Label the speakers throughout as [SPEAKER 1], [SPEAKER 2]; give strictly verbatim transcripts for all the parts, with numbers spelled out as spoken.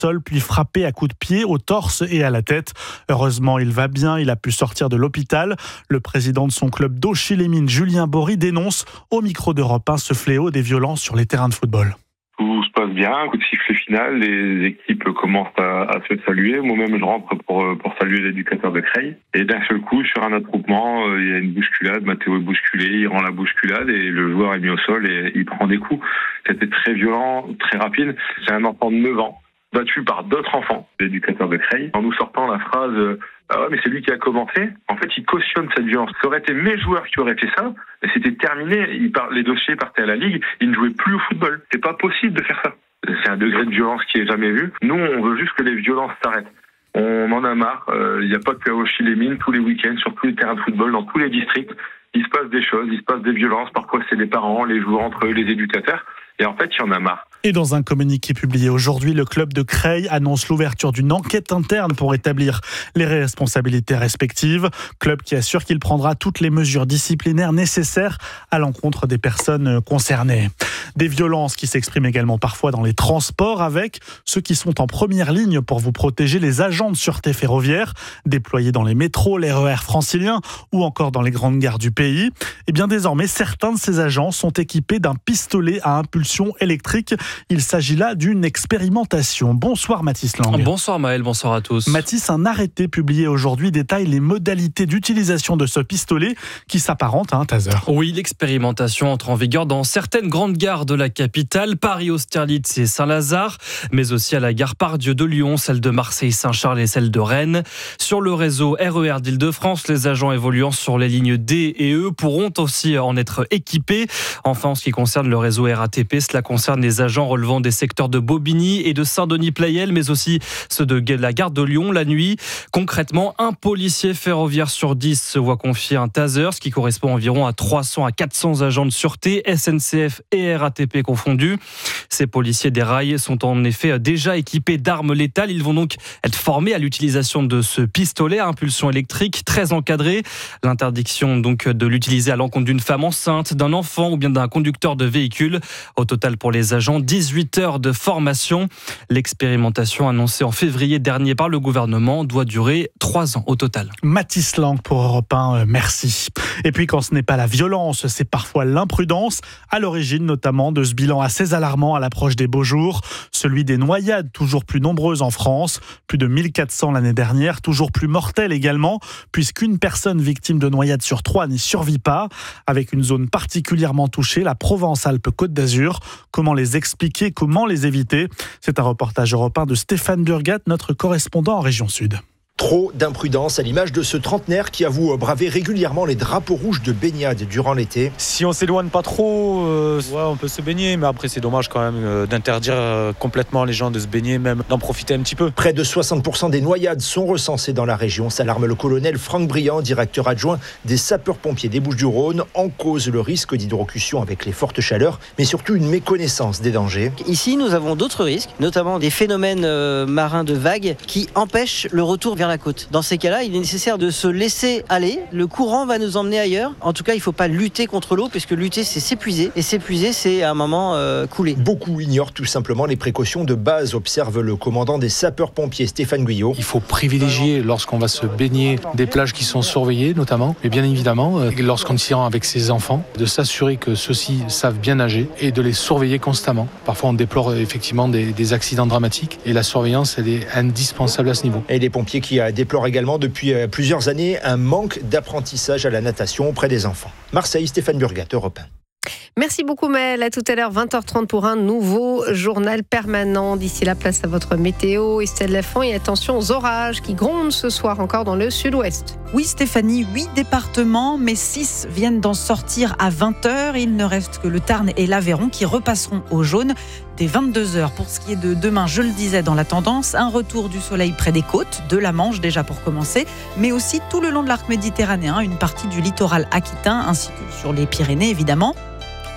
[SPEAKER 1] sol, puis frappé à coups de pied au torse et à la tête. Heureusement, il va bien, il a pu sortir de l'hôpital. Le président de son club d'Auchy-les-Mines, Julien Bory, dénonce au micro d'Europe un ce fléau des violences sur les terrains de football.
[SPEAKER 2] Tout se passe bien, coup de sifflet final, les équipes commencent à, à se saluer. Moi-même, je rentre pour, pour saluer l'éducateur de Creil. Et d'un seul coup, sur un attroupement, il y a une bousculade. Mathéo est bousculé, il rend la bousculade et le joueur est mis au sol et il prend des coups. C'était très violent, très rapide. C'est un enfant de neuf ans, battu par d'autres enfants, l'éducateur de Creil. En nous sortant la phrase « Ah ouais, mais c'est lui qui a commencé », en fait, il cautionne cette violence. Ça aurait été mes joueurs qui auraient fait ça, et c'était terminé. Il part, les dossiers partaient à la Ligue, ils ne jouaient plus au football. C'est pas possible de faire ça. C'est un degré de violence qui est jamais vu. Nous, on veut juste que les violences s'arrêtent. On en a marre. Il euh, n'y a pas que à Auchy-les-Mines, tous les week-ends, sur tous les terrains de football, dans tous les districts. Il se passe des choses, il se passe des violences. Parfois, c'est les parents, les joueurs entre eux, les éducateurs. Et en fait, il y en a marre.
[SPEAKER 1] Et dans un communiqué publié aujourd'hui, le club de Creil annonce l'ouverture d'une enquête interne pour établir les responsabilités respectives. Club qui assure qu'il prendra toutes les mesures disciplinaires nécessaires à l'encontre des personnes concernées. Des violences qui s'expriment également parfois dans les transports avec ceux qui sont en première ligne pour vous protéger, les agents de sûreté ferroviaire déployés dans les métros, les R E R franciliens ou encore dans les grandes gares du pays. Et bien désormais, certains de ces agents sont équipés d'un pistolet à impulsion électrique. Il s'agit là d'une expérimentation. Bonsoir Mathis Lang.
[SPEAKER 3] Bonsoir Maël, bonsoir à tous.
[SPEAKER 1] Mathis, un arrêté publié aujourd'hui détaille les modalités d'utilisation de ce pistolet qui s'apparente à un taser.
[SPEAKER 3] Oui, l'expérimentation entre en vigueur dans certaines grandes gares de la capitale, Paris, Austerlitz et Saint-Lazare, mais aussi à la gare Pardieu de Lyon, celle de Marseille, Saint-Charles et celle de Rennes. Sur le réseau R E R d'Île-de-France, les agents évoluant sur les lignes D et E pourront aussi en être équipés. Enfin, en ce qui concerne le réseau R A T P, cela concerne les agents relevant des secteurs de Bobigny et de Saint-Denis-Pleyel, mais aussi ceux de la gare de Lyon la nuit. Concrètement, un policier ferroviaire sur dix se voit confier un taser, ce qui correspond environ à trois cents à quatre cents agents de sûreté, S N C F et R A T P confondus. Ces policiers des rails sont en effet déjà équipés d'armes létales. Ils vont donc être formés à l'utilisation de ce pistolet à impulsion électrique très encadré. L'interdiction donc de l'utiliser à l'encontre d'une femme enceinte, d'un enfant ou bien d'un conducteur de véhicule. Au total pour les agents, dix-huit heures de formation. L'expérimentation annoncée en février dernier par le gouvernement doit durer trois ans au total.
[SPEAKER 1] Mathis Lang pour Europe un, merci. Et puis quand ce n'est pas la violence, c'est parfois l'imprudence, à l'origine notamment de ce bilan assez alarmant à l'approche des beaux jours, celui des noyades toujours plus nombreuses en France, plus de mille quatre cents l'année dernière, toujours plus mortelles également, puisqu'une personne victime de noyade sur trois n'y survit pas, avec une zone particulièrement touchée, la Provence-Alpes-Côte d'Azur. Comment les expliquer, comment les éviter ? C'est un reportage Europe un de Stéphane Burgat, notre correspondant en région Sud.
[SPEAKER 4] Trop d'imprudence à l'image de ce trentenaire qui avoue braver régulièrement les drapeaux rouges de baignade durant l'été.
[SPEAKER 5] Si on s'éloigne pas trop, euh, ouais, on peut se baigner, mais après c'est dommage quand même euh, d'interdire euh, complètement les gens de se baigner, même d'en profiter un petit peu.
[SPEAKER 4] Près de soixante pour cent des noyades sont recensées dans la région, s'alarme le colonel Franck Briand, directeur adjoint des sapeurs-pompiers des Bouches-du-Rhône. En cause le risque d'hydrocution avec les fortes chaleurs, mais surtout une méconnaissance des dangers.
[SPEAKER 6] Ici, nous avons d'autres risques, notamment des phénomènes euh, marins de vagues qui empêchent le retour vers la côte. Dans ces cas-là, il est nécessaire de se laisser aller. Le courant va nous emmener ailleurs. En tout cas, il ne faut pas lutter contre l'eau, puisque lutter, c'est s'épuiser. Et s'épuiser, c'est à un moment euh, couler.
[SPEAKER 4] Beaucoup ignorent tout simplement les précautions de base, observe le commandant des sapeurs-pompiers, Stéphane Guyot.
[SPEAKER 7] Il faut privilégier, lorsqu'on va se baigner, des plages qui sont surveillées, notamment. Mais bien évidemment, lorsqu'on s'y rend avec ses enfants, de s'assurer que ceux-ci savent bien nager et de les surveiller constamment. Parfois, on déplore effectivement des, des accidents dramatiques. Et la surveillance, elle est indispensable à ce niveau.
[SPEAKER 4] Et les pompiers qui déplorent également depuis plusieurs années un manque d'apprentissage à la natation auprès des enfants. Marseille, Stéphane Burgat, Europe un.
[SPEAKER 8] Merci beaucoup Maëlle, à tout à l'heure vingt heures trente pour un nouveau journal permanent. D'ici là, place à votre météo, Estelle Lafont, et attention aux orages qui grondent ce soir encore dans le sud-ouest.
[SPEAKER 9] Oui Stéphanie, huit départements, mais six viennent d'en sortir à vingt heures. Il ne reste que le Tarn et l'Aveyron qui repasseront au jaune dès vingt-deux heures. Pour ce qui est de demain, je le disais dans la tendance, un retour du soleil près des côtes, de la Manche déjà pour commencer, mais aussi tout le long de l'arc méditerranéen, une partie du littoral aquitain ainsi que sur les Pyrénées évidemment.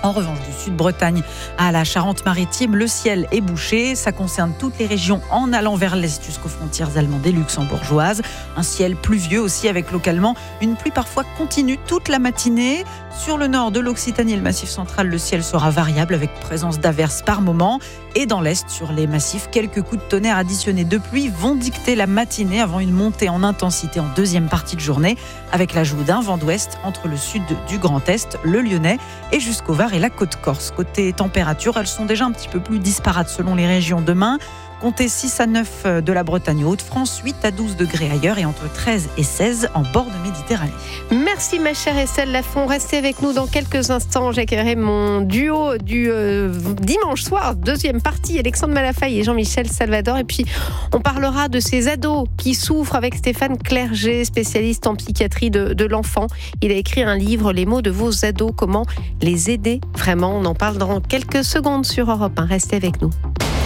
[SPEAKER 9] En revanche, du Sud-Bretagne à la Charente-Maritime, le ciel est bouché. Ça concerne toutes les régions en allant vers l'est jusqu'aux frontières allemandes et luxembourgeoises. Un ciel pluvieux aussi avec localement une pluie parfois continue toute la matinée. Sur le nord de l'Occitanie et le Massif central, le ciel sera variable avec présence d'averses par moment. Et dans l'est, sur les massifs, quelques coups de tonnerre additionnés de pluie vont dicter la matinée avant une montée en intensité en deuxième partie de journée avec l'ajout d'un vent d'ouest entre le sud du Grand Est, le Lyonnais et jusqu'au Var et la côte corse. Côté température, elles sont déjà un petit peu plus disparates selon les régions. Demain, comptez six à neuf de la Bretagne aux Hauts-de-France, huit à douze degrés ailleurs et entre treize et seize en bord de Méditerranée.
[SPEAKER 8] Merci ma chère Estelle Lafont. Restez avec nous dans quelques instants. J'accueillerai mon duo du euh, dimanche soir, deuxième partie, Alexandre Malafaille et Jean-Michel Salvador. Et puis on parlera de ces ados qui souffrent avec Stéphane Clerget, spécialiste en psychiatrie de, de l'enfant. Il a écrit un livre, Les mots de vos ados, comment les aider vraiment. On en parle dans quelques secondes sur Europe un. Restez avec nous.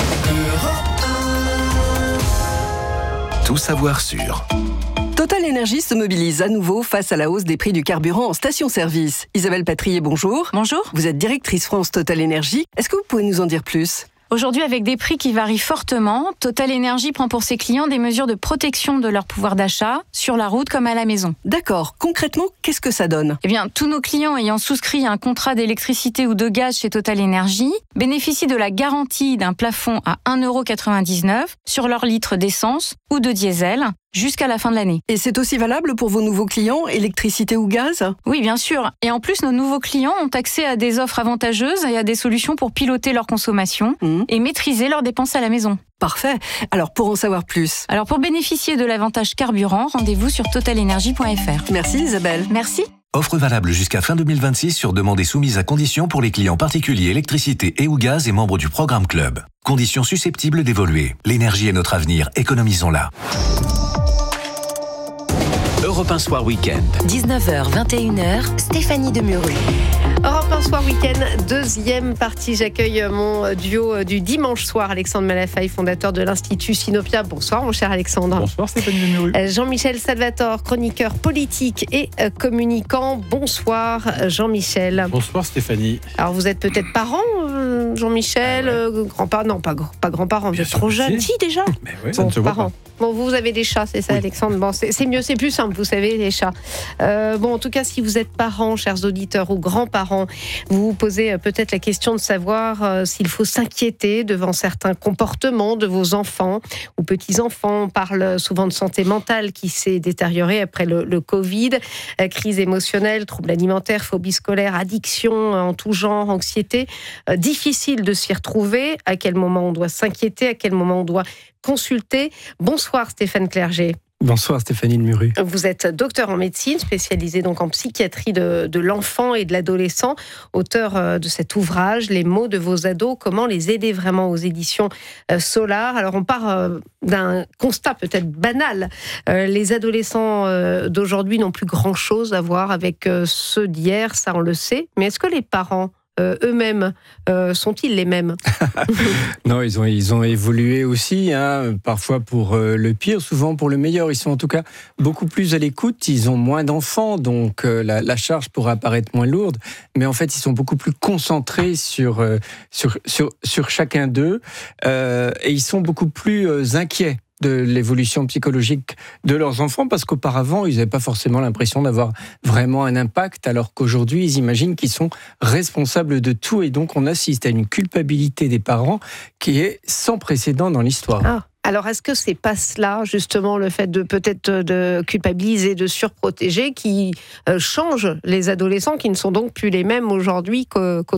[SPEAKER 10] Tout savoir sur
[SPEAKER 11] Total Énergie se mobilise à nouveau face à la hausse des prix du carburant en station-service. Isabelle Patrier, bonjour.
[SPEAKER 12] Bonjour.
[SPEAKER 11] Vous êtes directrice France Total Énergie. Est-ce que vous pouvez nous en dire plus ?
[SPEAKER 12] Aujourd'hui, avec des prix qui varient fortement, Total Énergie prend pour ses clients des mesures de protection de leur pouvoir d'achat, sur la route comme à la maison.
[SPEAKER 11] D'accord. Concrètement, qu'est-ce que ça donne ?
[SPEAKER 12] Eh bien, tous nos clients ayant souscrit un contrat d'électricité ou de gaz chez Total Énergie bénéficient de la garantie d'un plafond à un euro quatre-vingt-dix-neuf sur leur litre d'essence ou de diesel jusqu'à la fin de l'année.
[SPEAKER 11] Et c'est aussi valable pour vos nouveaux clients, électricité ou gaz ?
[SPEAKER 12] Oui, bien sûr. Et en plus, nos nouveaux clients ont accès à des offres avantageuses et à des solutions pour piloter leur consommation mmh. et maîtriser leurs dépenses à la maison.
[SPEAKER 11] Parfait. Alors, pour en savoir plus.
[SPEAKER 12] Alors, pour bénéficier de l'avantage carburant, rendez-vous sur total énergie point f r.
[SPEAKER 11] Merci Isabelle.
[SPEAKER 12] Merci.
[SPEAKER 10] Offre valable jusqu'à fin deux mille vingt-six sur demande et soumise à conditions pour les clients particuliers électricité et ou gaz et membres du programme Club. Conditions susceptibles d'évoluer. L'énergie est notre avenir, économisons-la. Europe un Soir Week-end.
[SPEAKER 13] dix-neuf heures vingt et une heures, Stéphanie Demuru.
[SPEAKER 8] Europe un Soir Week-end, deuxième partie. J'accueille mon duo du dimanche soir, Alexandre Malafaille, fondateur de l'Institut Sinopia. Bonsoir mon cher Alexandre.
[SPEAKER 1] Bonsoir Stéphanie Demuru.
[SPEAKER 8] Jean-Michel Salvatore, chroniqueur politique et communicant. Bonsoir Jean-Michel.
[SPEAKER 1] Bonsoir Stéphanie.
[SPEAKER 8] Alors vous êtes peut-être parent, Jean-Michel, ah ouais. grand-parent, non pas, pas grand-parent, vous êtes trop jeune. Si déjà.
[SPEAKER 1] Mais oui, ça bon, ne se voit pas.
[SPEAKER 8] Bon, vous avez des chats, c'est ça, oui. Alexandre. Bon, c'est, c'est mieux, c'est plus simple, vous savez, les chats. Euh, bon, en tout cas, si vous êtes parents, chers auditeurs, ou grands-parents, vous vous posez peut-être la question de savoir euh, s'il faut s'inquiéter devant certains comportements de vos enfants ou petits-enfants. On parle souvent de santé mentale qui s'est détériorée après le, le Covid, euh, crise émotionnelle, troubles alimentaires, phobie scolaire, addiction en tout genre, anxiété. Euh, difficile de s'y retrouver. À quel moment on doit s'inquiéter, à quel moment on doit consulter. Bonsoir Stéphane Clerget.
[SPEAKER 14] Bonsoir Stéphanie Demuru.
[SPEAKER 8] Vous êtes docteur en médecine, spécialisé donc en psychiatrie de, de l'enfant et de l'adolescent, auteur de cet ouvrage, Les mots de vos ados, comment les aider vraiment aux éditions Solar. Alors on part d'un constat peut-être banal. Les adolescents d'aujourd'hui n'ont plus grand-chose à voir avec ceux d'hier, ça on le sait. Mais est-ce que les parents Euh, eux-mêmes, euh, sont-ils les mêmes ?
[SPEAKER 14] Non, ils ont, ils ont évolué aussi, hein, parfois pour euh, le pire, souvent pour le meilleur. Ils sont en tout cas beaucoup plus à l'écoute, ils ont moins d'enfants, donc euh, la, la charge pourrait apparaître moins lourde, mais en fait, ils sont beaucoup plus concentrés sur, euh, sur, sur, sur chacun d'eux, euh, et ils sont beaucoup plus euh, inquiets de l'évolution psychologique de leurs enfants, parce qu'auparavant, ils n'avaient pas forcément l'impression d'avoir vraiment un impact, alors qu'aujourd'hui, ils imaginent qu'ils sont responsables de tout, et donc on assiste à une culpabilité des parents qui est sans précédent dans l'histoire.
[SPEAKER 8] Ah. Alors, est-ce que c'est pas cela, justement, le fait de peut-être de culpabiliser, de surprotéger, qui euh, change les adolescents, qui ne sont donc plus les mêmes aujourd'hui qu'autrefois ?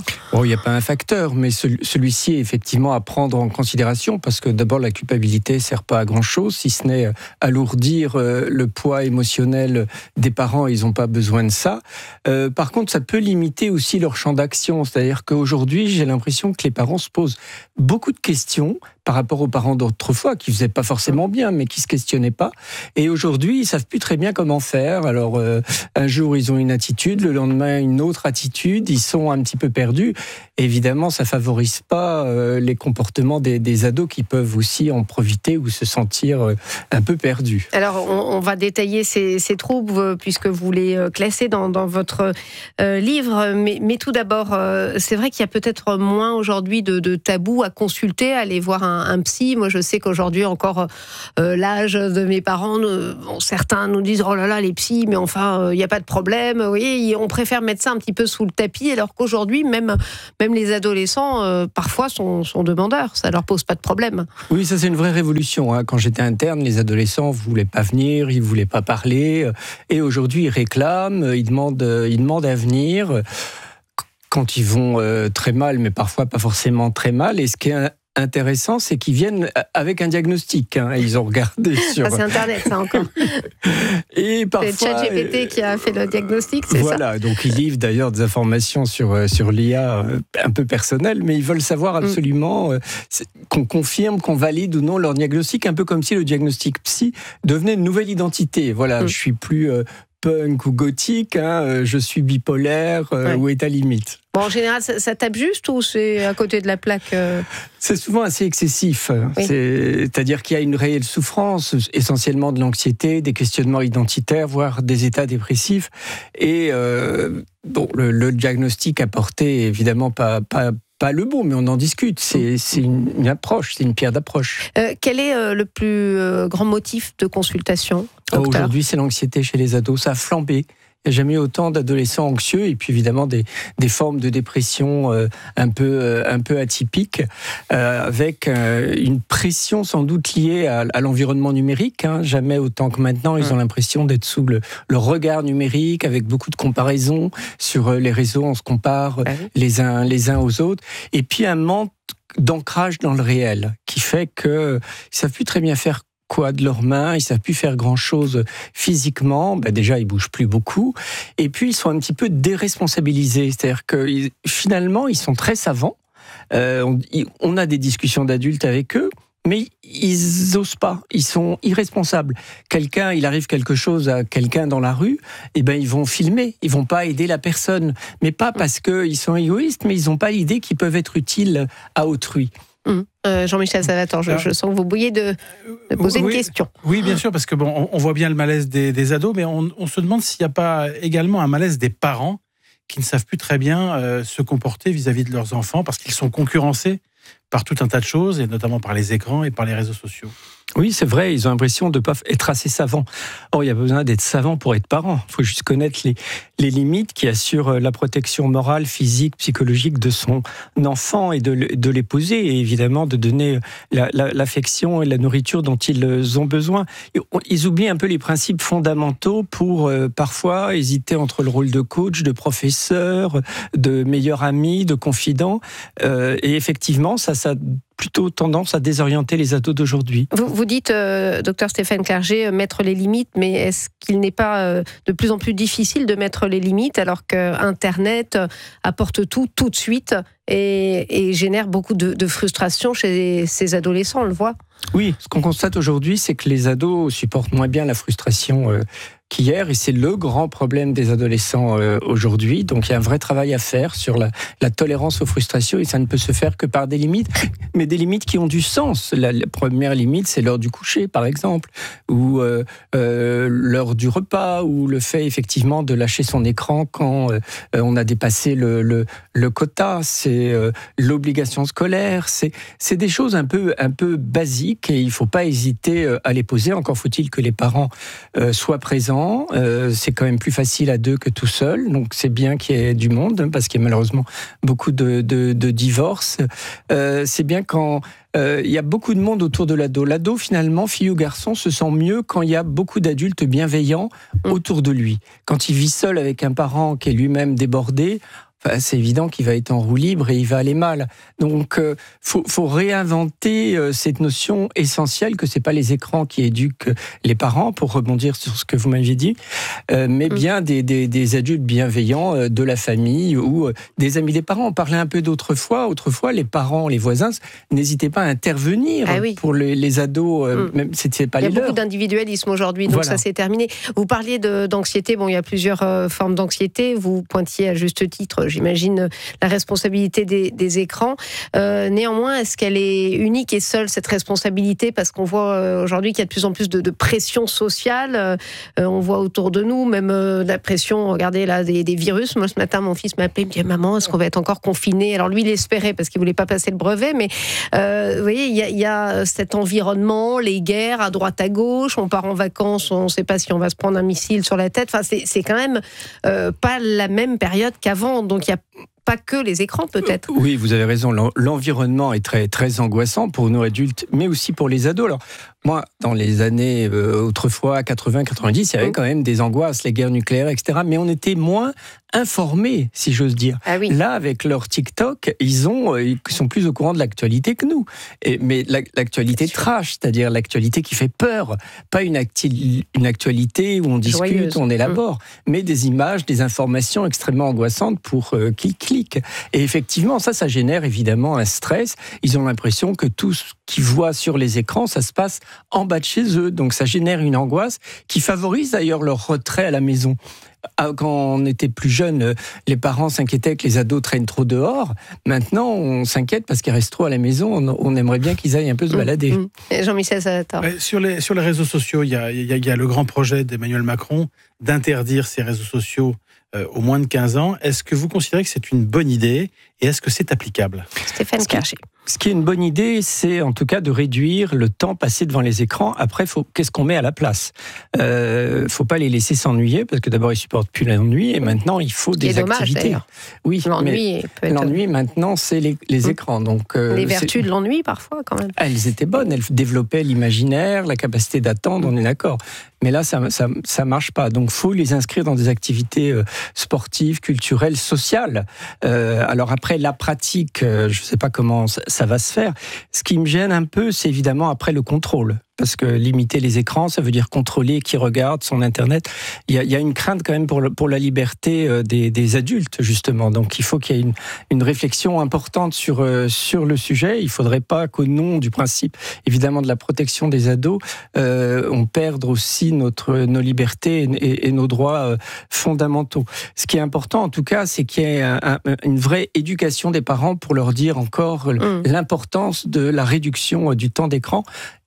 [SPEAKER 14] Bon, il n'y a pas un facteur, mais celui-ci est effectivement à prendre en considération, parce que d'abord, la culpabilité ne sert pas à grand-chose, si ce n'est alourdir le poids émotionnel des parents, ils n'ont pas besoin de ça. Euh, par contre, ça peut limiter aussi leur champ d'action, c'est-à-dire qu'aujourd'hui, j'ai l'impression que les parents se posent beaucoup de questions, par rapport aux parents d'autrefois qui faisaient pas forcément bien, mais qui se questionnaient pas. Et aujourd'hui, ils savent plus très bien comment faire. Alors, euh, un jour, ils ont une attitude, le lendemain, une autre attitude. Ils sont un petit peu perdus. Évidemment, ça favorise pas euh, les comportements des, des ados qui peuvent aussi en profiter ou se sentir euh, un peu perdus.
[SPEAKER 8] Alors, on, on va détailler ces, ces troubles puisque vous les classez dans, dans votre euh, livre. Mais, mais tout d'abord, euh, c'est vrai qu'il y a peut-être moins aujourd'hui de, de tabous à consulter, à aller voir un, un psy. Moi, je sais qu'aujourd'hui, encore euh, l'âge de mes parents, nous, bon, certains nous disent « Oh là là, les psys, mais enfin, il euh, n'y a pas de problème. » Vous voyez, on préfère mettre ça un petit peu sous le tapis, alors qu'aujourd'hui, même, même les adolescents, euh, parfois, sont, sont demandeurs. Ça ne leur pose pas de problème.
[SPEAKER 14] Oui, ça, c'est une vraie révolution. Hein. Quand j'étais interne, les adolescents ne voulaient pas venir, ils ne voulaient pas parler. Et aujourd'hui, ils réclament, ils demandent, ils demandent à venir quand ils vont euh, très mal, mais parfois pas forcément très mal. Et ce qui est intéressant, c'est qu'ils viennent avec un diagnostic. Hein. Ils ont regardé sur...
[SPEAKER 8] Ah, c'est Internet, ça, encore.
[SPEAKER 14] Et parfois...
[SPEAKER 8] C'est ChatGPT qui a fait le diagnostic, c'est
[SPEAKER 14] voilà, ça.
[SPEAKER 8] Voilà,
[SPEAKER 14] donc ils livrent d'ailleurs des informations sur, sur l'I A un peu personnelles, mais ils veulent savoir absolument mm. qu'on confirme, qu'on valide ou non leur diagnostic, un peu comme si le diagnostic psy devenait une nouvelle identité. Voilà, mm. je suis plus... Euh, punk ou gothique, hein, je suis bipolaire, euh, ouais. Où est ta limite ?
[SPEAKER 8] Bon, en général, ça, ça tape juste ou c'est à côté de la plaque euh...
[SPEAKER 14] C'est souvent assez excessif. Oui. C'est-à-dire qu'il y a une réelle souffrance, essentiellement de l'anxiété, des questionnements identitaires, voire des états dépressifs. Et euh, bon, le, le diagnostic apporté, évidemment, pas... pas Pas le bon, mais on en discute. C'est, c'est une, une approche, c'est une pierre d'approche.
[SPEAKER 8] Euh, quel est euh, le plus euh, grand motif de consultation, docteur ?
[SPEAKER 14] Aujourd'hui, c'est l'anxiété chez les ados. Ça a flambé. Il n'y a jamais eu autant d'adolescents anxieux et puis évidemment des, des formes de dépression euh, un, peu, euh, un peu atypiques euh, avec euh, une pression sans doute liée à, à l'environnement numérique. Hein. Jamais autant que maintenant, ils ont l'impression d'être sous le, le regard numérique avec beaucoup de comparaisons sur les réseaux. On se compare ah oui. les, uns, les uns aux autres. Et puis un manque d'ancrage dans le réel qui fait qu'ils ne savent plus très bien faire quoi de leurs mains, ils ne savent plus faire grand-chose physiquement, ben déjà ils ne bougent plus beaucoup, et puis ils sont un petit peu déresponsabilisés, c'est-à-dire que finalement ils sont très savants, euh, on, on a des discussions d'adultes avec eux, mais ils n'osent pas, ils sont irresponsables. Quelqu'un, il arrive quelque chose à quelqu'un dans la rue, et ben ils vont filmer, ils vont pas aider la personne, mais pas parce qu'ils sont égoïstes, mais ils n'ont pas l'idée qu'ils peuvent être utiles à autrui.
[SPEAKER 8] Mmh. Euh, Jean-Michel Salator, je, je sens que vous bouillez de, de poser
[SPEAKER 1] oui,
[SPEAKER 8] une question.
[SPEAKER 1] Oui, bien sûr, parce que bon, on, on voit bien le malaise des, des ados, mais on, on se demande s'il n'y a pas également un malaise des parents qui ne savent plus très bien euh, se comporter vis-à-vis de leurs enfants parce qu'ils sont concurrencés par tout un tas de choses, et notamment par les écrans et par les réseaux sociaux.
[SPEAKER 14] Oui, c'est vrai, ils ont l'impression de ne pas être assez savants. Or, il y a besoin d'être savant pour être parent. Il faut juste connaître les, les limites qui assurent la protection morale, physique, psychologique de son enfant et de, de l'épouser, et évidemment de donner la, la, l'affection et la nourriture dont ils ont besoin. Ils oublient un peu les principes fondamentaux pour euh, parfois hésiter entre le rôle de coach, de professeur, de meilleur ami, de confident. Euh, et effectivement, ça, ça plutôt tendance à désorienter les ados d'aujourd'hui.
[SPEAKER 8] Vous, vous dites, euh, docteur Stéphane Clerget, euh, mettre les limites, mais est-ce qu'il n'est pas euh, de plus en plus difficile de mettre les limites alors qu'Internet euh, apporte tout, tout de suite et, et génère beaucoup de, de frustration chez ces adolescents, on le voit ?
[SPEAKER 14] Oui, ce qu'on constate aujourd'hui, c'est que les ados supportent moins bien la frustration euh, qu'hier, et c'est le grand problème des adolescents euh, aujourd'hui. Donc il y a un vrai travail à faire sur la, la tolérance aux frustrations, et ça ne peut se faire que par des limites, mais des limites qui ont du sens. La, la première limite, c'est l'heure du coucher, par exemple, ou euh, euh, l'heure du repas, ou le fait effectivement de lâcher son écran quand euh, on a dépassé le, le, le quota. C'est euh, l'obligation scolaire. C'est, c'est des choses un peu, un peu basiques, et il ne faut pas hésiter à les poser. Encore faut-il que les parents euh, soient présents. Euh, c'est quand même plus facile à deux que tout seul, donc c'est bien qu'il y ait du monde, parce qu'il y a malheureusement beaucoup de, de, de divorces. Euh, c'est bien quand euh, il y a beaucoup de monde autour de l'ado. L'ado, finalement, fille ou garçon, se sent mieux quand il y a beaucoup d'adultes bienveillants autour de lui. Quand il vit seul avec un parent qui est lui-même débordé, enfin, c'est évident qu'il va être en roue libre et il va aller mal. Donc, il euh, faut, faut réinventer euh, cette notion essentielle que c'est pas les écrans qui éduquent les parents, pour rebondir sur ce que vous m'aviez dit, euh, mais mmh. bien des, des, des adultes bienveillants euh, de la famille ou euh, des amis des parents. On parlait un peu d'autrefois. Autrefois, les parents, les voisins, n'hésitaient pas à intervenir ah oui. pour les, les ados, euh, mmh. même si c'était pas les leurs.
[SPEAKER 8] Il y a beaucoup d'individualisme aujourd'hui, donc voilà. Ça c'est terminé. Vous parliez de, d'anxiété. Bon, il y a plusieurs euh, formes d'anxiété. Vous pointiez à juste titre, j'imagine, la responsabilité des, des écrans. Euh, néanmoins, est-ce qu'elle est unique et seule, cette responsabilité ? Parce qu'on voit euh, aujourd'hui qu'il y a de plus en plus de, de pression sociale. Euh, on voit autour de nous même euh, la pression, regardez là, des, des virus. Moi, ce matin, mon fils m'a appelé, il me dit « Maman, est-ce qu'on va être encore confiné ?» Alors lui, il espérait parce qu'il ne voulait pas passer le brevet. Mais euh, vous voyez, il y, y a cet environnement, les guerres à droite, à gauche. On part en vacances, on ne sait pas si on va se prendre un missile sur la tête. Enfin, c'est, c'est quand même euh, pas la même période qu'avant. Donc, il y a pas que les écrans, peut-être.
[SPEAKER 14] Oui, vous avez raison. L'environnement est très, très angoissant pour nous adultes, mais aussi pour les ados. Alors, moi, dans les années euh, autrefois, quatre-vingts quatre-vingt-dix, il y avait quand même des angoisses, les guerres nucléaires, et cetera. Mais on était moins informés, si j'ose dire. Ah oui. Là, avec leur TikTok, ils, ont, euh, ils sont plus au courant de l'actualité que nous. Et, mais la, l'actualité trash, c'est-à-dire l'actualité qui fait peur. Pas une, acti- une actualité où on discute, joyeuse. On élabore, mmh. mais des images, des informations extrêmement angoissantes pour euh, qui clique. Et effectivement, ça, ça génère évidemment un stress. Ils ont l'impression que tout ce qu'ils voient sur les écrans, ça se passe en bas de chez eux. Donc ça génère une angoisse qui favorise d'ailleurs leur retrait à la maison. Quand on était plus jeune, les parents s'inquiétaient que les ados traînent trop dehors. Maintenant, on s'inquiète parce qu'ils restent trop à la maison. On aimerait bien qu'ils aillent un peu se balader.
[SPEAKER 8] Mmh. Mmh. Jean-Michel Zalator.
[SPEAKER 1] Sur les, sur les réseaux sociaux, il y a, il y a, il y a le grand projet d'Emmanuel Macron d'interdire ces réseaux sociaux euh, aux moins de quinze ans. Est-ce que vous considérez que c'est une bonne idée et est-ce que c'est applicable ?
[SPEAKER 8] Stéphane Karcher.
[SPEAKER 14] Ce qui est une bonne idée, c'est en tout cas de réduire le temps passé devant les écrans. Après, faut, qu'est-ce qu'on met à la place ? Il euh, ne faut pas les laisser s'ennuyer, parce que d'abord, ils ne supportent plus l'ennui, et maintenant, il faut des dommage, activités.
[SPEAKER 8] D'ailleurs.
[SPEAKER 14] Oui,
[SPEAKER 8] l'ennui,
[SPEAKER 14] peut être... l'ennui maintenant, c'est les, les mmh. écrans. Donc,
[SPEAKER 8] euh, les vertus c'est... de l'ennui, parfois, quand même.
[SPEAKER 14] Elles étaient bonnes, elles développaient l'imaginaire, la capacité d'attendre, on est d'accord. Mais là, ça ça, ça marche pas. Donc, faut les inscrire dans des activités euh, sportives, culturelles, sociales. Euh, alors après, la pratique, euh, je sais pas comment ça, ça va se faire. Ce qui me gêne un peu, c'est évidemment après le contrôle. Parce que limiter les écrans, ça veut dire contrôler qui regarde son Internet. Il y a, il y a une crainte quand même pour, le, pour la liberté des, des adultes, justement. Donc il faut qu'il y ait une, une réflexion importante sur, sur le sujet. Il ne faudrait pas qu'au nom du principe, évidemment, de la protection des ados, euh, on perde aussi notre, nos libertés et, et nos droits fondamentaux. Ce qui est important, en tout cas, c'est qu'il y ait un, un, une vraie éducation des parents pour leur dire encore mmh. l'importance de la réduction du temps d'écran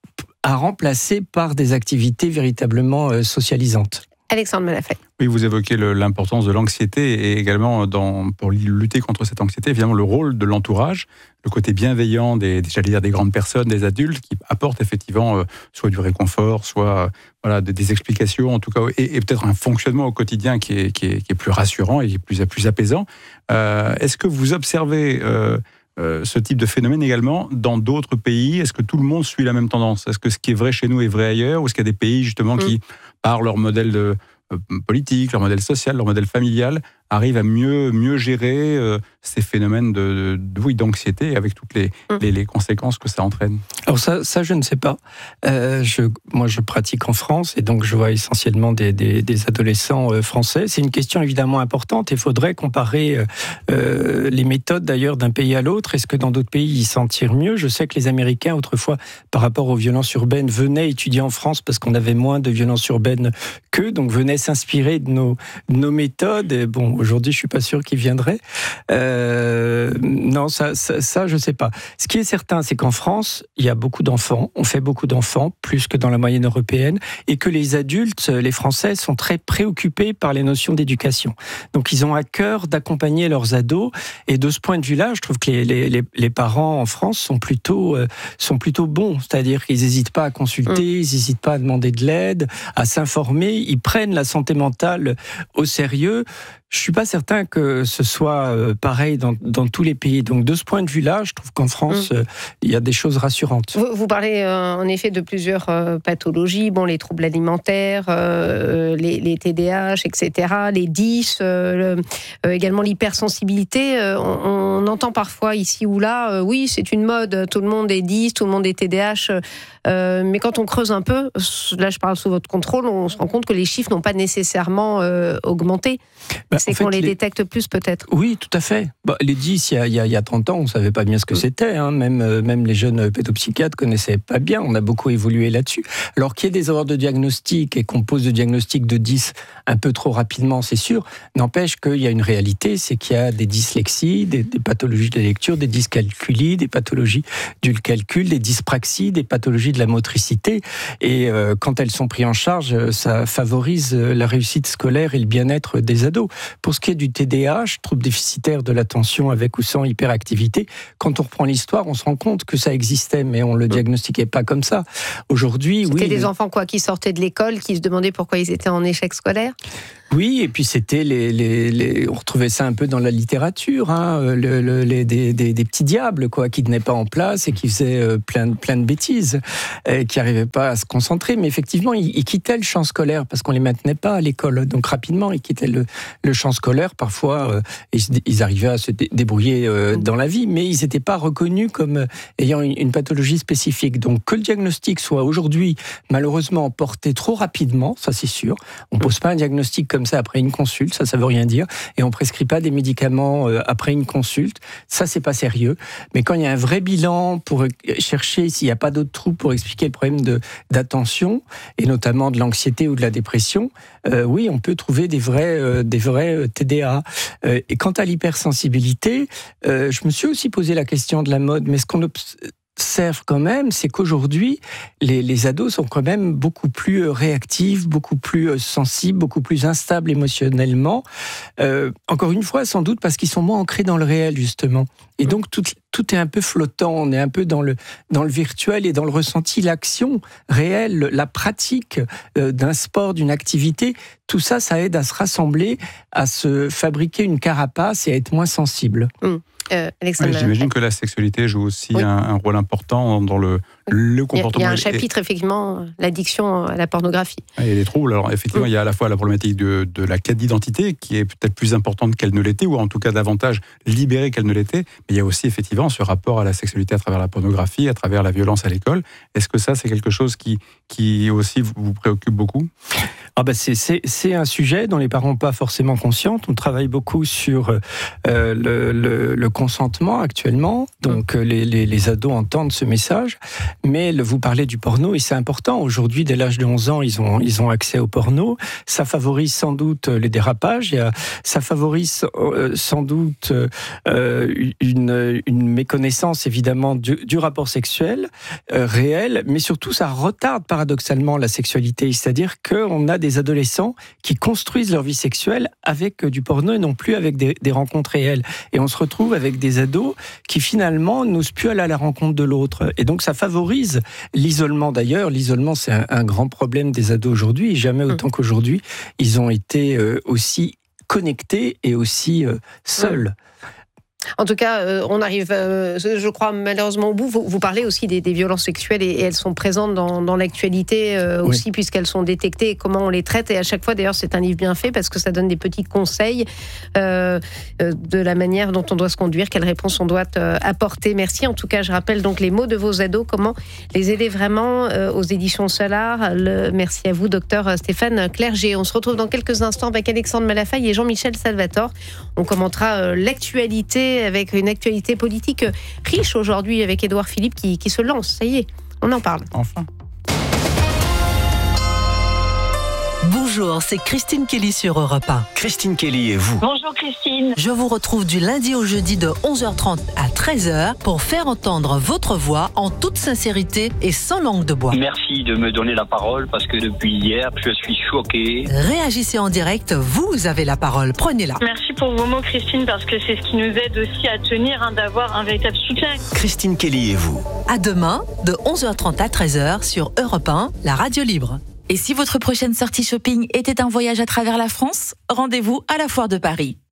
[SPEAKER 14] à remplacer par des activités véritablement socialisantes.
[SPEAKER 8] Alexandre Malafay.
[SPEAKER 15] Oui, vous évoquez le, l'importance de l'anxiété et également, dans, pour lutter contre cette anxiété, évidemment, le rôle de l'entourage, le côté bienveillant des, j'allais dire, des grandes personnes, des adultes, qui apportent effectivement euh, soit du réconfort, soit euh, voilà, des, des explications, en tout cas, et, et peut-être un fonctionnement au quotidien qui est, qui est, qui est plus rassurant et plus, plus apaisant. Euh, est-ce que vous observez... Euh, Euh, ce type de phénomène également dans d'autres pays? Est-ce que tout le monde suit la même tendance? Est-ce que ce qui est vrai chez nous est vrai ailleurs? Ou est-ce qu'il y a des pays justement mmh. qui, par leur modèle de, euh, politique, leur modèle social, leur modèle familial, arrivent à mieux, mieux gérer euh, ces phénomènes de, de, oui, d'anxiété avec toutes les, mmh. les, les conséquences que ça entraîne?
[SPEAKER 14] Alors ça, ça je ne sais pas. Euh, je, moi, je pratique en France et donc je vois essentiellement des, des, des adolescents euh, français. C'est une question évidemment importante et il faudrait comparer euh, les méthodes d'ailleurs d'un pays à l'autre. Est-ce que dans d'autres pays, ils s'en tirent mieux? Je sais que les Américains, autrefois, par rapport aux violences urbaines, venaient étudier en France parce qu'on avait moins de violences urbaines qu'eux, donc venaient s'inspirer de nos, de nos méthodes. Et bon, aujourd'hui, je suis pas sûr qu'ils viendraient. Euh, non, ça, ça, ça, je sais pas. Ce qui est certain, c'est qu'en France, il y a beaucoup d'enfants. On fait beaucoup d'enfants, plus que dans la moyenne européenne, et que les adultes, les Français, sont très préoccupés par les notions d'éducation. Donc, ils ont à cœur d'accompagner leurs ados. Et de ce point de vue-là, je trouve que les, les, les parents en France sont plutôt, euh, sont plutôt bons. C'est-à-dire qu'ils n'hésitent pas à consulter, mmh. ils n'hésitent pas à demander de l'aide, à s'informer. Ils prennent la santé mentale au sérieux. Je suis suis pas certain que ce soit euh, pareil dans, dans tous les pays. Donc de ce point de vue-là, je trouve qu'en France, mmh. euh, il y a des choses rassurantes.
[SPEAKER 8] Vous, vous parlez euh, en effet de plusieurs euh, pathologies, bon, les troubles alimentaires, euh, les, les T D A H, et cetera, les D I S, euh, le, euh, également l'hypersensibilité. Euh, on, on entend parfois ici ou là, euh, oui, c'est une mode, tout le monde est D I S, tout le monde est T D A H, euh, mais quand on creuse un peu, là je parle sous votre contrôle, on se rend compte que les chiffres n'ont pas nécessairement euh, augmenté. Bah, c'est qu'on fait, les, les détecte plus peut-être.
[SPEAKER 14] Oui, tout à fait. Bah, les D I S, il y, a, il, y a, il y a trente ans, on ne savait pas bien ce que c'était. Hein. Même, euh, même les jeunes pédopsychiatres ne connaissaient pas bien. On a beaucoup évolué là-dessus. Alors qu'il y ait des erreurs de diagnostic et qu'on pose le diagnostic de D I S un peu trop rapidement, c'est sûr. N'empêche qu'il y a une réalité, c'est qu'il y a des dyslexies, des, des pathologies de la lecture, des dyscalculies, des pathologies du calcul, des dyspraxies, des pathologies de la motricité. Et euh, quand elles sont prises en charge, ça favorise la réussite scolaire et le bien-être des ados. Pour ce qui est du T D A H, trouble déficitaire de l'attention avec ou sans hyperactivité, quand on reprend l'histoire, on se rend compte que ça existait, mais on ne le diagnostiquait pas comme ça. Aujourd'hui,
[SPEAKER 8] C'était
[SPEAKER 14] oui.
[SPEAKER 8] des
[SPEAKER 14] les...
[SPEAKER 8] enfants quoi, qui sortaient de l'école, qui se demandaient pourquoi ils étaient en échec scolaire ?
[SPEAKER 14] Oui, et puis c'était les, les, les, on retrouvait ça un peu dans la littérature, hein, le, le, les, des, des, des petits diables quoi, qui tenaient pas en place et qui faisaient plein de, plein de bêtises, et qui n'arrivaient pas à se concentrer. Mais effectivement, ils, ils quittaient le champ scolaire parce qu'on les maintenait pas à l'école. Donc rapidement, ils quittaient le, le champ scolaire. Parfois, euh, ils, ils arrivaient à se débrouiller euh, dans la vie, mais ils n'étaient pas reconnus comme ayant une, une pathologie spécifique. Donc que le diagnostic soit aujourd'hui malheureusement porté trop rapidement, ça c'est sûr. On pose pas un diagnostic comme ça après une consulte, ça ça veut rien dire, et on prescrit pas des médicaments après une consulte, ça c'est pas sérieux. Mais quand il y a un vrai bilan pour chercher s'il n'y a pas d'autres troubles pour expliquer le problème de, d'attention, et notamment de l'anxiété ou de la dépression, euh, oui, on peut trouver des vrais, euh, des vrais T D A. Euh, et quant à l'hypersensibilité, euh, je me suis aussi posé la question de la mode, mais ce qu'on observe observe quand même, c'est qu'aujourd'hui, les, les ados sont quand même beaucoup plus réactifs, beaucoup plus sensibles, beaucoup plus instables émotionnellement. Euh, encore une fois, sans doute parce qu'ils sont moins ancrés dans le réel, justement. Et donc, tout, tout est un peu flottant, on est un peu dans le, dans le virtuel et dans le ressenti, l'action réelle, la pratique euh, d'un sport, d'une activité. Tout ça, ça aide à se rassembler, à se fabriquer une carapace et à être moins sensible.
[SPEAKER 8] Mmh. Euh,
[SPEAKER 15] oui, j'imagine que la sexualité joue aussi oui. un, un rôle important dans le, le comportement.
[SPEAKER 8] Il y a un chapitre, effectivement, l'addiction à la pornographie.
[SPEAKER 15] Il y a des troubles. Alors, effectivement, mmh. il y a à la fois la problématique de, de la quête d'identité, qui est peut-être plus importante qu'elle ne l'était, ou en tout cas davantage libérée qu'elle ne l'était. Mais il y a aussi, effectivement, ce rapport à la sexualité à travers la pornographie, à travers la violence à l'école. Est-ce que ça, c'est quelque chose qui, qui aussi vous préoccupe beaucoup ?
[SPEAKER 14] Ah ben c'est, c'est, c'est un sujet dont les parents n'ont pas forcément conscience. On travaille beaucoup sur euh, le, le, le consentement actuellement. Donc les, les, les ados entendent ce message. Mais le, vous parlez du porno et c'est important. Aujourd'hui, dès l'âge de onze ans, ils ont, ils ont accès au porno. Ça favorise sans doute les dérapages. Ça favorise euh, sans doute euh, une, une méconnaissance évidemment du, du rapport sexuel euh, réel. Mais surtout, ça retarde paradoxalement la sexualité. C'est-à-dire qu'on a des adolescents qui construisent leur vie sexuelle avec du porno et non plus avec des, des rencontres réelles. Et on se retrouve avec des ados qui finalement n'osent plus aller à la rencontre de l'autre. Et donc ça favorise l'isolement d'ailleurs. L'isolement, c'est un, un grand problème des ados aujourd'hui. Et jamais autant mmh. qu'aujourd'hui, ils ont été euh, aussi connectés et aussi euh, seuls. Mmh.
[SPEAKER 8] En tout cas, euh, on arrive, euh, je crois, malheureusement au bout. Vous, vous parlez aussi des, des violences sexuelles et, et elles sont présentes dans, dans l'actualité euh, aussi, oui. puisqu'elles sont détectées et comment on les traite. Et à chaque fois, d'ailleurs, c'est un livre bien fait parce que ça donne des petits conseils euh, euh, de la manière dont on doit se conduire, quelles réponses on doit euh, apporter. Merci. En tout cas, je rappelle donc les mots de vos ados, comment les aider vraiment euh, aux éditions Solar. Le, merci à vous, docteur Stéphane Clerget. On se retrouve dans quelques instants avec Alexandre Malafaille et Jean-Michel Salvatore. On commentera euh, l'actualité avec une actualité politique riche aujourd'hui avec Édouard Philippe qui, qui se lance. Ça y est, on en parle.
[SPEAKER 15] Enfin.
[SPEAKER 16] Bonjour, c'est Christine Kelly sur Europe un.
[SPEAKER 17] Christine Kelly et vous.
[SPEAKER 18] Bonjour Christine.
[SPEAKER 16] Je vous retrouve du lundi au jeudi de onze heures trente à treize heures pour faire entendre votre voix en toute sincérité et sans langue de bois.
[SPEAKER 19] Merci de me donner la parole parce que depuis hier, je suis choqué.
[SPEAKER 16] Réagissez en direct, vous avez la parole, prenez-la.
[SPEAKER 18] Merci pour vos mots Christine parce que c'est ce qui nous aide aussi à tenir, hein, d'avoir un véritable soutien.
[SPEAKER 17] Christine Kelly et vous.
[SPEAKER 16] À demain de onze heures trente à treize heures sur Europe un, la radio libre.
[SPEAKER 20] Et si votre prochaine sortie shopping était un voyage à travers la France, rendez-vous à la Foire de Paris.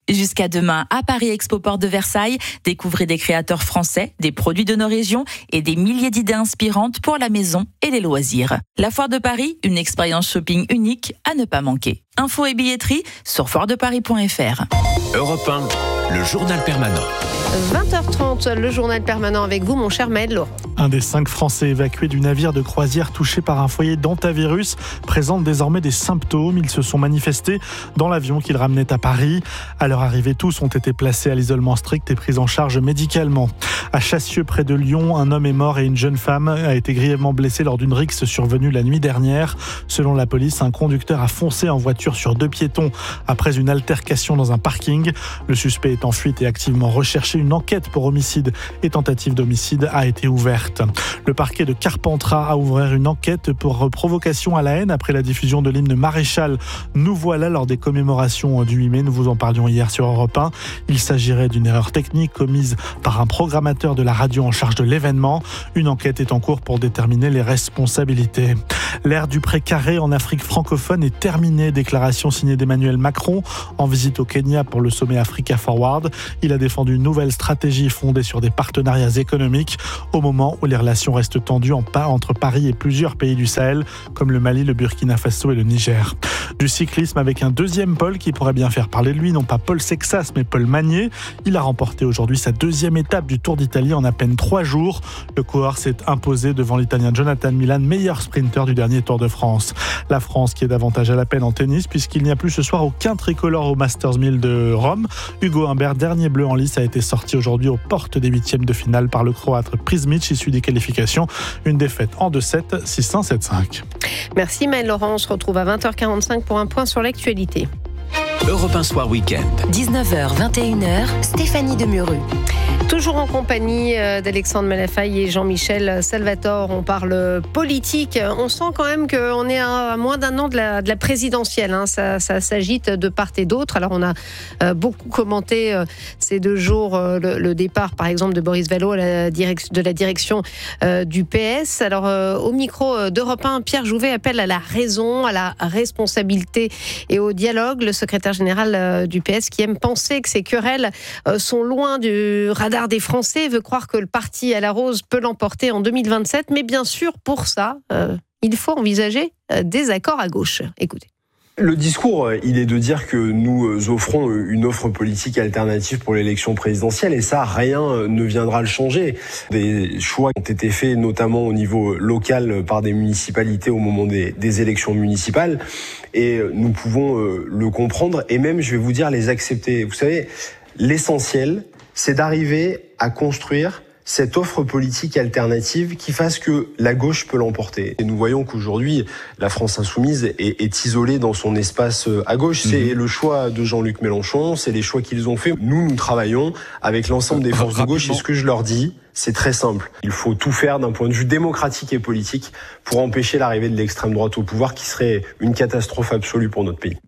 [SPEAKER 20] Jusqu'à demain, à Paris Expo Porte de Versailles, découvrez des créateurs français, des produits de nos régions et des milliers d'idées inspirantes pour la maison et les loisirs. La Foire de Paris, une expérience shopping unique à ne pas manquer. Infos et billetterie sur foire de paris point f r.
[SPEAKER 17] Europe un, le journal permanent.
[SPEAKER 8] vingt heures trente, le journal permanent avec vous, mon cher Maël Laurent.
[SPEAKER 1] Un des cinq Français évacués du navire de croisière touché par un foyer d'hantavirus présente désormais des symptômes. Ils se sont manifestés dans l'avion qu'ils ramenaient à Paris. À leur arrivée, tous ont été placés à l'isolement strict et pris en charge médicalement. À Chassieux, près de Lyon, un homme est mort et une jeune femme a été grièvement blessée lors d'une rixe survenue la nuit dernière. Selon la police, un conducteur a foncé en voiture sur deux piétons après une altercation dans un parking. Le suspect est en fuite et activement recherché. Une enquête pour homicide et tentative d'homicide a été ouverte. Le parquet de Carpentras a ouvert une enquête pour provocation à la haine après la diffusion de l'hymne Maréchal. Nous voilà lors des commémorations du huit mai. Nous vous en parlions hier sur Europe un. Il s'agirait d'une erreur technique commise par un programmateur de la radio en charge de l'événement. Une enquête est en cours pour déterminer les responsabilités. L'ère du précaré en Afrique francophone est terminée. Déclaration signée d'Emmanuel Macron en visite au Kenya pour le sommet Africa Forward. Il a défendu une nouvelle stratégie fondée sur des partenariats économiques au moment où les relations restent tendues en pas entre Paris et plusieurs pays du Sahel comme le Mali, le Burkina Faso et le Niger. Du cyclisme avec un deuxième Paul qui pourrait bien faire parler de lui, non pas Paul Sexas mais Paul Magnier. Il a remporté aujourd'hui sa deuxième étape du Tour d'Italie en à peine trois jours. Le coureur s'est imposé devant l'Italien Jonathan Milan, meilleur sprinter du dernier Tour de France. La France qui est davantage à la peine en tennis puisqu'il n'y a plus ce soir aucun tricolore au Masters mille de Rome. Hugo Humbert, dernier bleu en lice, a été sorti aujourd'hui aux portes des huitièmes de finale par le Croate Prismic, issu des qualifications. Une défaite en deux sept, six un, sept cinq.
[SPEAKER 8] Merci Maël Laurent, on se retrouve à vingt heures quarante-cinq pour un point sur l'actualité.
[SPEAKER 17] Europe un Soir Week-end.
[SPEAKER 13] dix-neuf heures, vingt et une heures, Stéphanie Demuru.
[SPEAKER 8] Toujours en compagnie d'Alexandre Malafaille et Jean-Michel Salvatore, on parle politique. On sent quand même qu'on est à moins d'un an de la, de la présidentielle. Hein. Ça, ça s'agite de part et d'autre. Alors on a euh, beaucoup commenté euh, ces deux jours euh, le, le départ, par exemple, de Boris Vallaud à la direc- de la direction euh, du P S. Alors euh, au micro d'Europe un, Pierre Jouvet appelle à la raison, à la responsabilité et au dialogue. Le secrétaire général euh, du P S qui aime penser que ces querelles euh, sont loin du radar des Français, veut croire que le parti à la rose peut l'emporter en deux mille vingt-sept, mais bien sûr, pour ça, euh, il faut envisager euh, des accords à gauche. Écoutez.
[SPEAKER 21] Le discours, il est de dire que nous offrons une offre politique alternative pour l'élection présidentielle et ça, rien ne viendra le changer. Des choix ont été faits notamment au niveau local par des municipalités au moment des, des élections municipales et nous pouvons le comprendre et même, je vais vous dire, les accepter. Vous savez, l'essentiel, c'est d'arriver à construire cette offre politique alternative qui fasse que la gauche peut l'emporter. Et nous voyons qu'aujourd'hui, la France insoumise est, est isolée dans son espace à gauche. C'est mmh. le choix de Jean-Luc Mélenchon, c'est les choix qu'ils ont fait. Nous, nous travaillons avec l'ensemble des forces de gauche et ce que je leur dis, c'est très simple. Il faut tout faire d'un point de vue démocratique et politique pour empêcher l'arrivée de l'extrême droite au pouvoir qui serait une catastrophe absolue pour notre pays.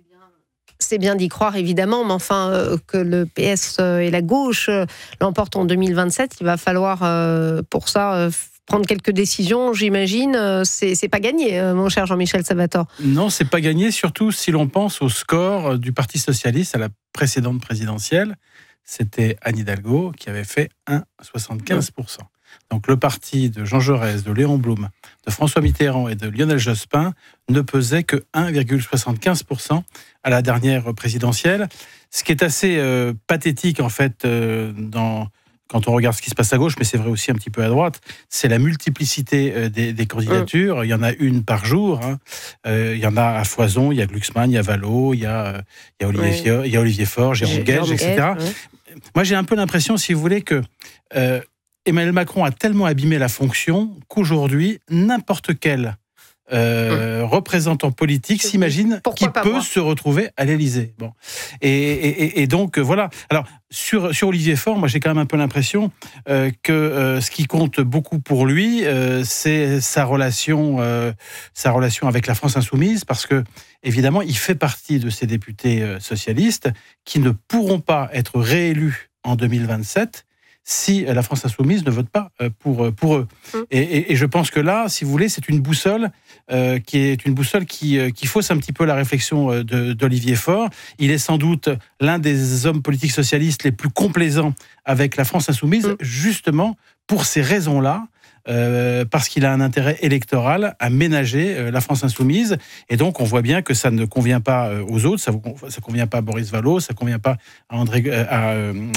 [SPEAKER 8] C'est bien d'y croire, évidemment, mais enfin, euh, que le P S et la gauche euh, l'emportent en deux mille vingt-sept, il va falloir, euh, pour ça, euh, prendre quelques décisions, j'imagine. Euh, c'est, c'est pas gagné, euh, mon cher Jean-Michel Salvatore.
[SPEAKER 22] Non, c'est pas gagné, surtout si l'on pense au score du Parti socialiste à la précédente présidentielle. C'était Anne Hidalgo qui avait fait un virgule soixante-quinze pour cent. Donc le parti de Jean Jaurès, de Léon Blum, de François Mitterrand et de Lionel Jospin ne pesait que un virgule soixante-quinze pour cent à la dernière présidentielle. Ce qui est assez euh, pathétique en fait euh, dans, quand on regarde ce qui se passe à gauche, mais c'est vrai aussi un petit peu à droite, c'est la multiplicité euh, des, des candidatures. Il y en a une par jour. Hein. Euh, il y en a à foison, il y a Glucksmann, il y a Vallaud, il y a, euh, il y a, Olivier, ouais. Fior, il y a Olivier Faure, Jérôme Guedj, et cetera. Ouais. Moi j'ai un peu l'impression, si vous voulez, que... Euh, Emmanuel Macron a tellement abîmé la fonction qu'aujourd'hui, n'importe quel euh, hum. représentant politique s'imagine qu'il peut moi. se retrouver à l'Élysée. Bon. Et, et, et donc, voilà. Alors, sur, sur Olivier Faure, moi, j'ai quand même un peu l'impression euh, que euh, ce qui compte beaucoup pour lui, euh, c'est sa relation, euh, sa relation avec la France insoumise, parce que, évidemment, il fait partie de ces députés euh, socialistes qui ne pourront pas être réélus en deux mille vingt-sept si la France insoumise ne vote pas pour, pour eux. Mmh. Et, et, et je pense que là, si vous voulez, c'est une boussole euh, qui est une boussole qui, euh, qui fausse un petit peu la réflexion de, d'Olivier Faure. Il est sans doute l'un des hommes politiques socialistes les plus complaisants avec la France insoumise, mmh. justement pour ces raisons-là. Euh, parce qu'il a un intérêt électoral à ménager euh, la France insoumise. Et donc, on voit bien que ça ne convient pas euh, aux autres, ça ne convient pas à Boris Vallaud, ça ne convient pas à, André, euh, à,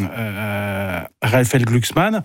[SPEAKER 22] euh, à Raphaël Glucksmann,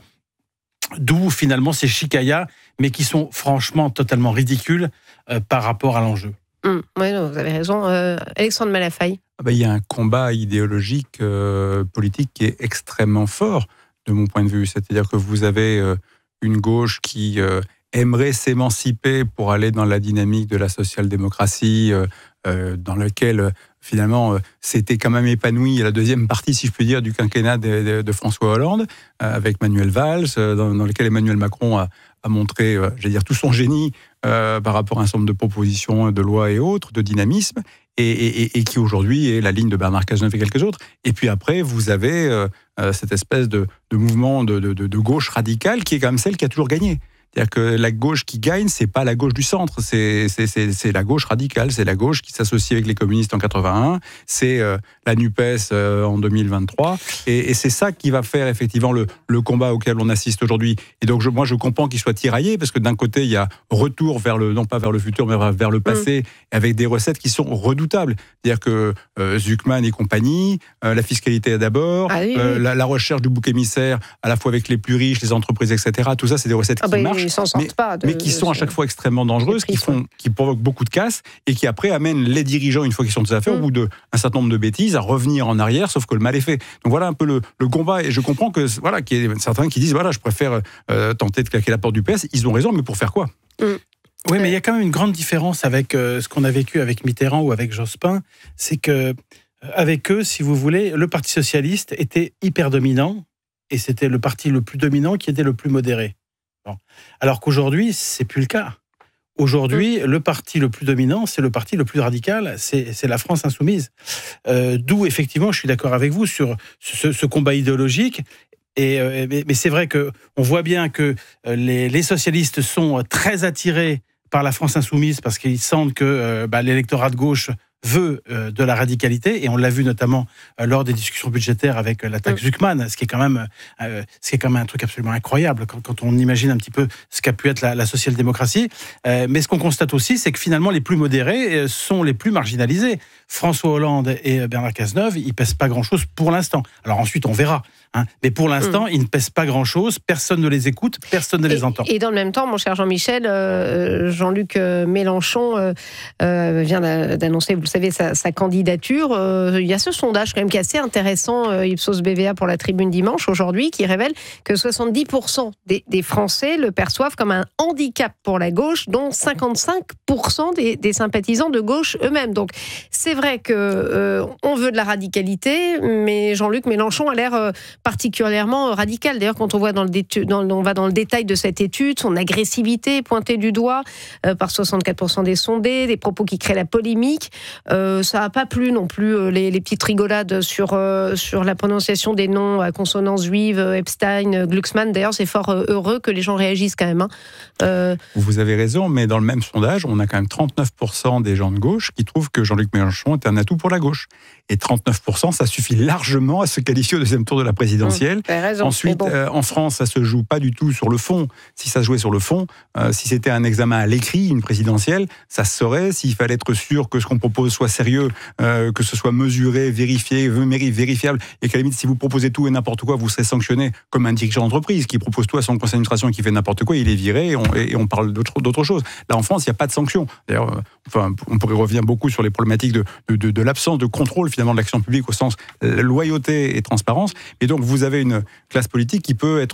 [SPEAKER 22] d'où finalement ces chicayas, mais qui sont franchement totalement ridicules euh, par rapport à l'enjeu.
[SPEAKER 8] Mmh, oui, non, vous avez raison. Euh, Alexandre Malafaille.
[SPEAKER 15] Ah ben, il y a un combat idéologique, euh, politique qui est extrêmement fort, de mon point de vue. C'est-à-dire que vous avez... Euh, une gauche qui euh, aimerait s'émanciper pour aller dans la dynamique de la social-démocratie, euh, euh, dans laquelle euh, finalement euh, s'était quand même épanoui la deuxième partie, si je puis dire, du quinquennat de, de, de François Hollande, euh, avec Manuel Valls, euh, dans, dans lequel Emmanuel Macron a, a montré, euh, j'allais dire, tout son génie euh, par rapport à un certain nombre de propositions de loi et autres, de dynamisme, et, et, et qui aujourd'hui est la ligne de Bernard Cazeneuve et quelques autres. Et puis après, vous avez euh, euh, cette espèce de, de mouvement de, de, de gauche radicale qui est quand même celle qui a toujours gagné. C'est-à-dire que la gauche qui gagne, c'est pas la gauche du centre, c'est, c'est, c'est, c'est la gauche radicale, c'est la gauche qui s'associe avec les communistes en quatre-vingt-un, c'est euh, la NUPES euh, en deux mille vingt-trois, et, et c'est ça qui va faire effectivement le, le combat auquel on assiste aujourd'hui. Et donc je, moi je comprends qu'il soit tiraillé, parce que d'un côté il y a retour vers le, non pas vers le futur, mais vers le passé, mmh. avec des recettes qui sont redoutables. C'est-à-dire que euh, Zuckman et compagnie, euh, la fiscalité d'abord, ah oui, oui. Euh, la, la recherche du bouc émissaire, à la fois avec les plus riches, les entreprises, et cetera. Tout ça, c'est des recettes ah qui bah, marchent. Mais, pas de, mais qui sont à chaque fois extrêmement dangereuses, qui, font, qui provoquent beaucoup de casse et qui après amènent les dirigeants, une fois qu'ils sont des affaires, mmh. au bout d'un certain nombre de bêtises, à revenir en arrière, sauf que le mal est fait. Donc voilà un peu le, le combat, et je comprends que voilà, qu'il y a certains qui disent voilà, je préfère euh, tenter de claquer la porte du P S. Ils ont raison, mais pour faire quoi ?
[SPEAKER 22] mmh. Oui, mais il y a quand même une grande différence avec euh, ce qu'on a vécu avec Mitterrand ou avec Jospin, c'est que avec eux, si vous voulez, le Parti socialiste était hyper dominant, et c'était le parti le plus dominant qui était le plus modéré. Bon. Alors qu'aujourd'hui, c'est plus le cas. Aujourd'hui, mmh. le parti le plus dominant, c'est le parti le plus radical, c'est, c'est la France insoumise. Euh, d'où, effectivement, je suis d'accord avec vous sur ce, ce combat idéologique. Et, euh, mais, mais c'est vrai qu'on voit bien que les, les socialistes sont très attirés par la France insoumise parce qu'ils sentent que euh, bah, l'électorat de gauche veut euh, de la radicalité, et on l'a vu notamment euh, lors des discussions budgétaires avec euh, l'attaque Zuckman, ce qui est quand même, euh, ce qui est quand même un truc absolument incroyable quand, quand on imagine un petit peu ce qu'a pu être la, la social-démocratie. Euh, mais ce qu'on constate aussi, c'est que finalement les plus modérés euh, sont les plus marginalisés. François Hollande et Bernard Cazeneuve, ils pèsent pas grand-chose pour l'instant. Alors ensuite, on verra. Hein. Mais pour l'instant, mmh. ils ne pèsent pas grand-chose. Personne ne les écoute, personne ne
[SPEAKER 8] et,
[SPEAKER 22] les entend.
[SPEAKER 8] Et dans le même temps, mon cher Jean-Michel, euh, Jean-Luc Mélenchon euh, euh, vient d'annoncer, vous le savez, sa, sa candidature. Euh, il y a ce sondage quand même qui est assez intéressant, euh, Ipsos B V A pour la Tribune dimanche aujourd'hui, qui révèle que soixante-dix pour cent des, des Français le perçoivent comme un handicap pour la gauche, dont cinquante-cinq pour cent des, des sympathisants de gauche eux-mêmes. Donc c'est vrai que euh, on veut de la radicalité, mais Jean-Luc Mélenchon a l'air euh, particulièrement radical. D'ailleurs, quand on voit dans le, dé- dans, on va dans le détail de cette étude, son agressivité pointée du doigt euh, par soixante-quatre pour cent des sondés, des propos qui créent la polémique. Euh, ça n'a pas plu non plus euh, les, les petites rigolades sur, euh, sur la prononciation des noms à consonance juive, euh, Epstein, Glucksmann. D'ailleurs, c'est fort euh, heureux que les gens réagissent quand même. Hein. Euh...
[SPEAKER 15] Vous avez raison, mais dans le même sondage, on a quand même trente-neuf pour cent des gens de gauche qui trouvent que Jean-Luc Mélenchon est un atout pour la gauche. Et trente-neuf pour cent, ça suffit largement à se qualifier au deuxième tour de la présidentielle.
[SPEAKER 8] Mmh, raison,
[SPEAKER 15] Ensuite, bon. euh, en France, ça se joue pas du tout sur le fond. Si ça se jouait sur le fond, euh, si c'était un examen à l'écrit, une présidentielle, ça se saurait. S'il fallait être sûr que ce qu'on propose soit sérieux, euh, que ce soit mesuré, vérifié, vérifiable, et qu'à la limite, si vous proposez tout et n'importe quoi, vous serez sanctionné comme un dirigeant d'entreprise qui propose tout à son conseil d'administration et qui fait n'importe quoi, il est viré et on, et on parle d'autre, d'autre chose. Là, en France, il n'y a pas de sanction. D'ailleurs, euh, enfin, on pourrait revenir beaucoup sur les problématiques de, de, de, de l'absence de contrôle finalement de l'action publique au sens loyauté et transparence. Et donc, vous avez une classe politique qui peut être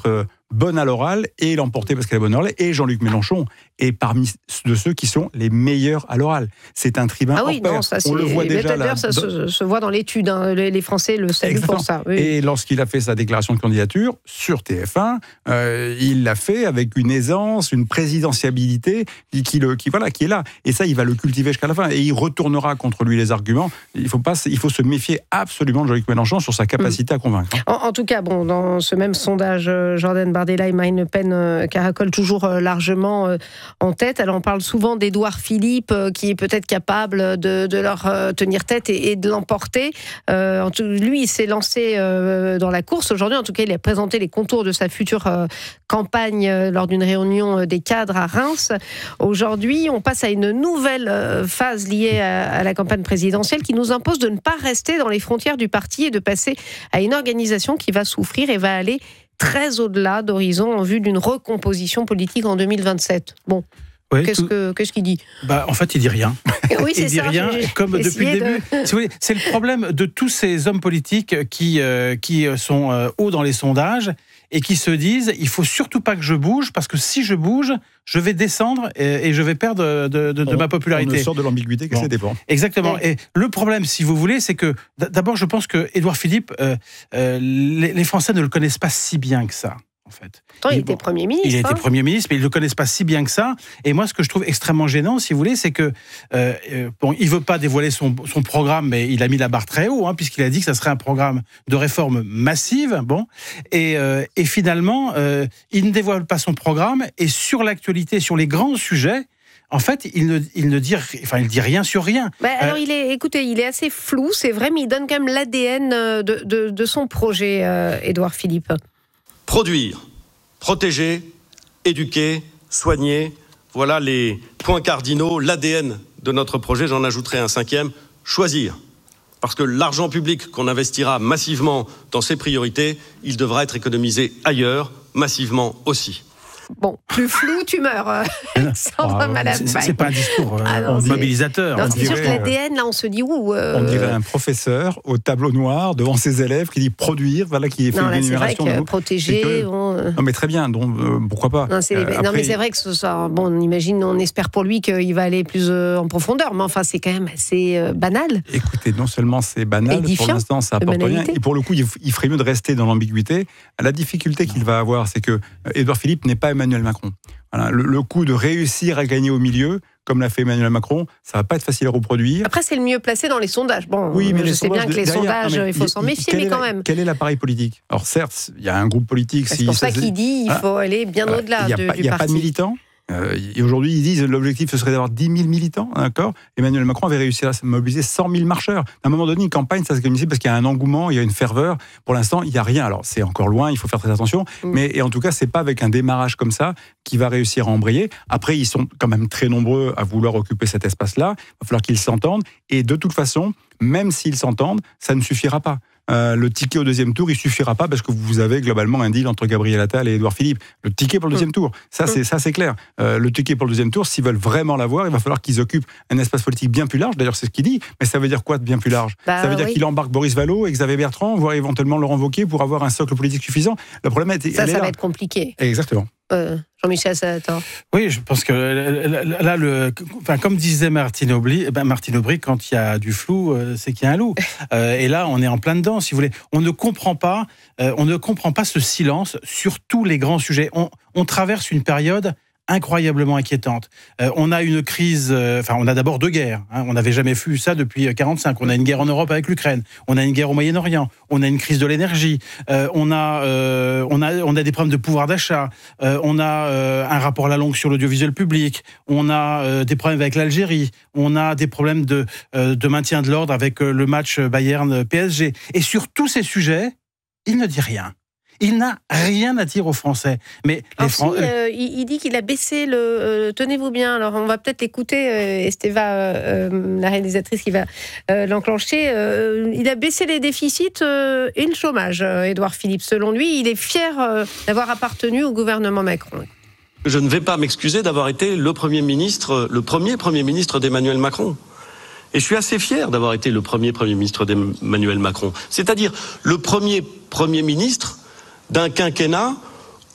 [SPEAKER 15] bonne à l'oral, et l'emporter parce qu'elle est bonne à l'oral, et Jean-Luc Mélenchon est parmi de ceux qui sont les meilleurs à l'oral. C'est un tribun
[SPEAKER 8] ah oui,
[SPEAKER 15] hors pair.
[SPEAKER 8] Non, ça,
[SPEAKER 15] on le voit déjà
[SPEAKER 8] là. Ça se, se voit dans l'étude. Hein. Les, les Français le savent pour ça. Oui.
[SPEAKER 15] Et lorsqu'il a fait sa déclaration de candidature sur T F un, euh, il l'a fait avec une aisance, une présidentiabilité qui, qui, le, qui, voilà, qui est là. Et ça, il va le cultiver jusqu'à la fin. Et il retournera contre lui les arguments. Il faut, pas, il faut se méfier absolument de Jean-Luc Mélenchon sur sa capacité mmh. à convaincre.
[SPEAKER 8] En, en tout cas, bon, dans ce même sondage, Jordan Bardella et Marine Le Pen euh, caracolent toujours euh, largement euh, en tête. Alors, on parle souvent d'Édouard Philippe, euh, qui est peut-être capable de, de leur euh, tenir tête et, et de l'emporter. Euh, en tout, lui, il s'est lancé euh, dans la course aujourd'hui. En tout cas, il a présenté les contours de sa future euh, campagne euh, lors d'une réunion euh, des cadres à Reims. Aujourd'hui, on passe à une nouvelle euh, phase liée à, à la campagne présidentielle qui nous impose de ne pas rester dans les frontières du parti et de passer à une organisation qui va souffrir et va aller très au-delà d'horizon en vue d'une recomposition politique en deux mille vingt-sept. Bon. Oui, qu'est-ce, tout... que, qu'est-ce qu'il dit ?
[SPEAKER 22] Bah, en fait, il dit rien.
[SPEAKER 8] Oui, c'est
[SPEAKER 22] il dit
[SPEAKER 8] ça,
[SPEAKER 22] rien, comme depuis le début. De... Si vous voulez, c'est le problème de tous ces hommes politiques qui, euh, qui sont euh, hauts dans les sondages et qui se disent il faut surtout pas que je bouge parce que si je bouge, je vais descendre et, et je vais perdre de, de, de
[SPEAKER 15] on,
[SPEAKER 22] ma popularité.
[SPEAKER 15] On sort de l'ambiguïté que bon. Ça dépend.
[SPEAKER 22] Exactement. Et le problème, si vous voulez, c'est que d'abord, je pense que Édouard Philippe, euh, euh, les, les Français ne le connaissent pas si bien que ça. En fait.
[SPEAKER 8] Attends, il, il était bon, Premier ministre.
[SPEAKER 22] Il a
[SPEAKER 8] hein.
[SPEAKER 22] été Premier ministre, mais ils ne le connaissent pas si bien que ça. Et moi, ce que je trouve extrêmement gênant, si vous voulez, c'est que euh, bon, il ne veut pas dévoiler son, son programme, mais il a mis la barre très haut, hein, puisqu'il a dit que ça serait un programme de réforme massive. Bon, et, euh, et finalement, euh, il ne dévoile pas son programme. Et sur l'actualité, sur les grands sujets, en fait, il ne, il ne dit, enfin, il dit rien sur rien.
[SPEAKER 8] Bah, alors, euh, il est, écoutez, il est assez flou, c'est vrai, mais il donne quand même l'A D N de, de, de son projet, euh, Édouard Philippe.
[SPEAKER 2] Produire, protéger, éduquer, soigner, voilà les points cardinaux, l'A D N de notre projet. J'en ajouterai un cinquième, choisir. Parce que l'argent public qu'on investira massivement dans ces priorités, il devra être économisé ailleurs, massivement aussi.
[SPEAKER 8] Bon, plus flou, tu meurs. Alexandre
[SPEAKER 22] ah,
[SPEAKER 8] Madame
[SPEAKER 22] c'est, c'est pas un discours euh, ah non, mobilisateur.
[SPEAKER 8] Non, c'est sûr que l'A D N, là, on se dit où euh...
[SPEAKER 15] On dirait un professeur au tableau noir devant ses élèves qui dit produire, voilà, qui fait
[SPEAKER 8] non,
[SPEAKER 15] une
[SPEAKER 8] là,
[SPEAKER 15] énumération.
[SPEAKER 8] C'est vrai que protéger. On...
[SPEAKER 15] Non, mais très bien, donc euh, pourquoi pas.
[SPEAKER 8] Non, c'est, euh, après... non, mais c'est vrai que ce soit. Bon, on imagine, on espère pour lui qu'il va aller plus euh, en profondeur, mais enfin, c'est quand même assez euh, banal.
[SPEAKER 15] Écoutez, non seulement c'est banal,
[SPEAKER 8] édifiant,
[SPEAKER 15] pour l'instant, ça apporte rien, et pour le coup, il, il ferait mieux de rester dans l'ambiguïté. La difficulté qu'il va avoir, c'est que Édouard Philippe n'est pas Emmanuel Macron. Voilà, le, le coup de réussir à gagner au milieu, comme l'a fait Emmanuel Macron, ça va pas être facile à reproduire.
[SPEAKER 8] Après, c'est le mieux placé dans les sondages. Bon, oui, mais je sais bien que les derrière, sondages, il faut s'en méfier, mais quand
[SPEAKER 15] la,
[SPEAKER 8] même.
[SPEAKER 15] Quel est l'appareil politique ? Alors certes, il y a un groupe politique.
[SPEAKER 8] C'est si pour ça, ça qu'il dit il faut ah, aller bien euh, au-delà de, du parti.
[SPEAKER 15] Il n'y a pas de militants. Euh, et aujourd'hui, ils disent que l'objectif, ce serait d'avoir dix mille militants, d'accord ? Emmanuel Macron avait réussi à mobiliser cent mille marcheurs. À un moment donné, une campagne, ça se gagne parce qu'il y a un engouement, il y a une ferveur. Pour l'instant, il n'y a rien. Alors, c'est encore loin, il faut faire très attention. Mmh. Mais et en tout cas, c'est pas avec un démarrage comme ça qu'il va réussir à embrayer. Après, ils sont quand même très nombreux à vouloir occuper cet espace-là. Il va falloir qu'ils s'entendent. Et de toute façon, même s'ils s'entendent, ça ne suffira pas. Euh, le ticket au deuxième tour, il suffira pas parce que vous avez globalement un deal entre Gabriel Attal et Édouard Philippe. Le ticket pour le deuxième tour, ça c'est, ça, c'est clair. Euh, le ticket pour le deuxième tour, s'ils veulent vraiment l'avoir, il va falloir qu'ils occupent un espace politique bien plus large. D'ailleurs, c'est ce qu'il dit. Mais ça veut dire quoi de bien plus large ? bah, Ça veut dire oui. qu'il embarque Boris Vallaud et Xavier Bertrand, voire éventuellement Laurent Wauquiez pour avoir un socle politique suffisant. Le problème est,
[SPEAKER 8] ça,
[SPEAKER 15] elle
[SPEAKER 8] ça
[SPEAKER 15] est
[SPEAKER 8] va
[SPEAKER 15] là.
[SPEAKER 8] être compliqué.
[SPEAKER 15] Exactement.
[SPEAKER 8] Euh, Jean-Michel Salator.
[SPEAKER 22] Oui, je pense que là, le, enfin, comme disait Martine Aubry, ben Martine Aubry, quand il y a du flou, euh, c'est qu'il y a un loup. Euh, et là, on est en plein dedans, si vous voulez. On ne comprend pas, euh, on ne comprend pas ce silence sur tous les grands sujets. On, on traverse une période incroyablement inquiétante. Euh, on a une crise, euh, enfin on a d'abord deux guerres, hein, on n'avait jamais vu ça depuis quarante-cinq, on a une guerre en Europe avec l'Ukraine, on a une guerre au Moyen-Orient, on a une crise de l'énergie, euh, on, a, euh, on, a, on a des problèmes de pouvoir d'achat, euh, on a euh, un rapport à la longue sur l'audiovisuel public, on a euh, des problèmes avec l'Algérie, on a des problèmes de, euh, de maintien de l'ordre avec euh, le match Bayern-P S G. Et sur tous ces sujets, il ne dit rien. Il n'a rien à dire aux Français. Mais les Fran...
[SPEAKER 8] si, euh, il, il dit qu'il a baissé le... Euh, tenez-vous bien, alors on va peut-être l'écouter, euh, Esteva, euh, la réalisatrice qui va euh, l'enclencher. Euh, il a baissé les déficits euh, et le chômage, euh, Édouard Philippe. Selon lui, il est fier euh, d'avoir appartenu au gouvernement Macron.
[SPEAKER 2] Je ne vais pas m'excuser d'avoir été le Premier ministre, le premier Premier ministre d'Emmanuel Macron. Et je suis assez fier d'avoir été le premier Premier ministre d'Emmanuel Macron. C'est-à-dire le premier Premier ministre d'un quinquennat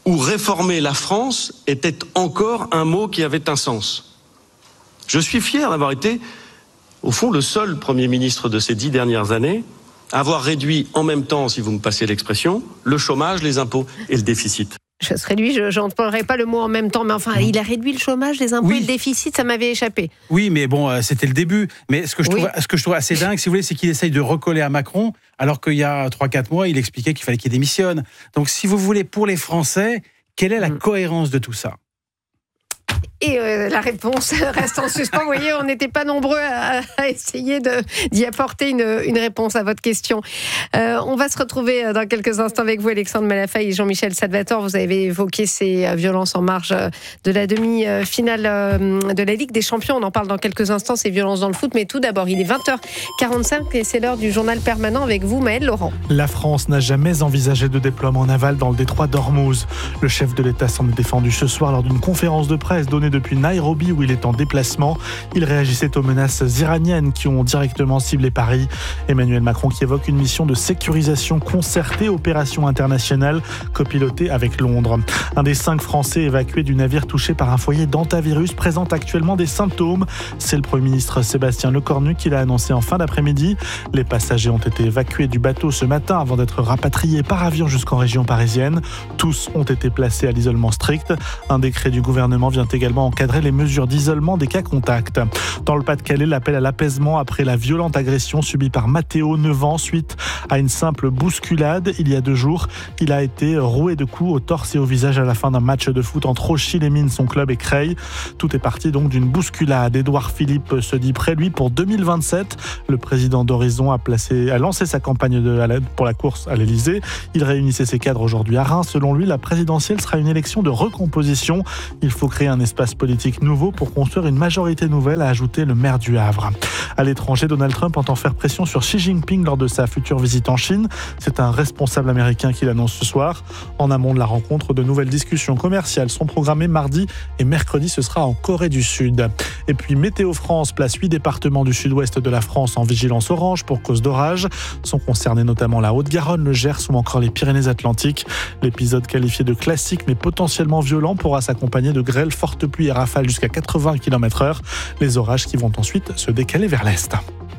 [SPEAKER 2] où réformer la France était encore un mot qui avait un sens. Je suis fier d'avoir été, au fond, le seul Premier ministre de ces dix dernières années à avoir réduit en même temps, si vous me passez l'expression, le chômage, les impôts et le déficit.
[SPEAKER 8] Je serais lui, je n'emploierai pas le mot en même temps, mais enfin, il a réduit le chômage, les impôts
[SPEAKER 22] Oui.
[SPEAKER 8] et le déficit, ça m'avait échappé.
[SPEAKER 22] Oui, mais bon, euh, c'était le début. Mais ce que, je
[SPEAKER 8] Oui.
[SPEAKER 22] trouve, ce que je trouve assez dingue, si vous voulez, c'est qu'il essaye de recoller à Macron, alors qu'il y a trois quatre mois, il expliquait qu'il fallait qu'il démissionne. Donc, si vous voulez, pour les Français, quelle est la mmh. cohérence de tout ça ?
[SPEAKER 8] Et euh, la réponse reste en suspens. Vous voyez, on n'était pas nombreux à, à essayer de, d'y apporter une, une réponse à votre question. Euh, on va se retrouver dans quelques instants avec vous, Alexandre Malafaille et Jean-Michel Salvatore. Vous avez évoqué ces violences en marge de la demi-finale de la Ligue des Champions. On en parle dans quelques instants, ces violences dans le foot. Mais tout d'abord, il est vingt heures quarante-cinq et c'est l'heure du journal permanent avec vous, Maëlle Laurent.
[SPEAKER 1] La France n'a jamais envisagé de déploiement naval dans le détroit d'Ormuz. Le chef de l'État s'en est défendu ce soir lors d'une conférence de presse donnée depuis Nairobi où il est en déplacement. Il réagissait aux menaces iraniennes qui ont directement ciblé Paris. Emmanuel Macron qui évoque une mission de sécurisation concertée, opération internationale copilotée avec Londres. Un des cinq Français évacués du navire touché par un foyer d'hantavirus présente actuellement des symptômes. C'est le Premier ministre Sébastien Lecornu qui l'a annoncé en fin d'après-midi. Les passagers ont été évacués du bateau ce matin avant d'être rapatriés par avion jusqu'en région parisienne. Tous ont été placés à l'isolement strict. Un décret du gouvernement vient également encadrer les mesures d'isolement des cas contacts. Dans le Pas-de-Calais, l'appel à l'apaisement après la violente agression subie par Matteo, neuf ans, suite à une simple bousculade. Il y a deux jours, il a été roué de coups au torse et au visage à la fin d'un match de foot entre Auchy-les-Mines, son club, et Creil. Tout est parti donc d'une bousculade. Édouard Philippe se dit prêt, lui, pour deux mille vingt-sept. Le président d'Horizon a, placé, a lancé sa campagne de, pour la course à l'Elysée. Il réunissait ses cadres aujourd'hui à Reims. Selon lui, la présidentielle sera une élection de recomposition. Il faut créer un espace politique nouveau pour construire une majorité nouvelle, a ajouté le maire du Havre. À l'étranger, Donald Trump entend faire pression sur Xi Jinping lors de sa future visite en Chine. C'est un responsable américain qui l'annonce ce soir. En amont de la rencontre, de nouvelles discussions commerciales sont programmées mardi et mercredi, ce sera en Corée du Sud. Et puis Météo France place huit départements du sud-ouest de la France en vigilance orange pour cause d'orage. Sont concernés notamment la Haute-Garonne, le Gers ou encore les Pyrénées-Atlantiques. L'épisode qualifié de classique mais potentiellement violent pourra s'accompagner de grêles, fortes pluies et rafales jusqu'à quatre-vingts kilomètres heure. Les orages qui vont ensuite se décaler vers l'est.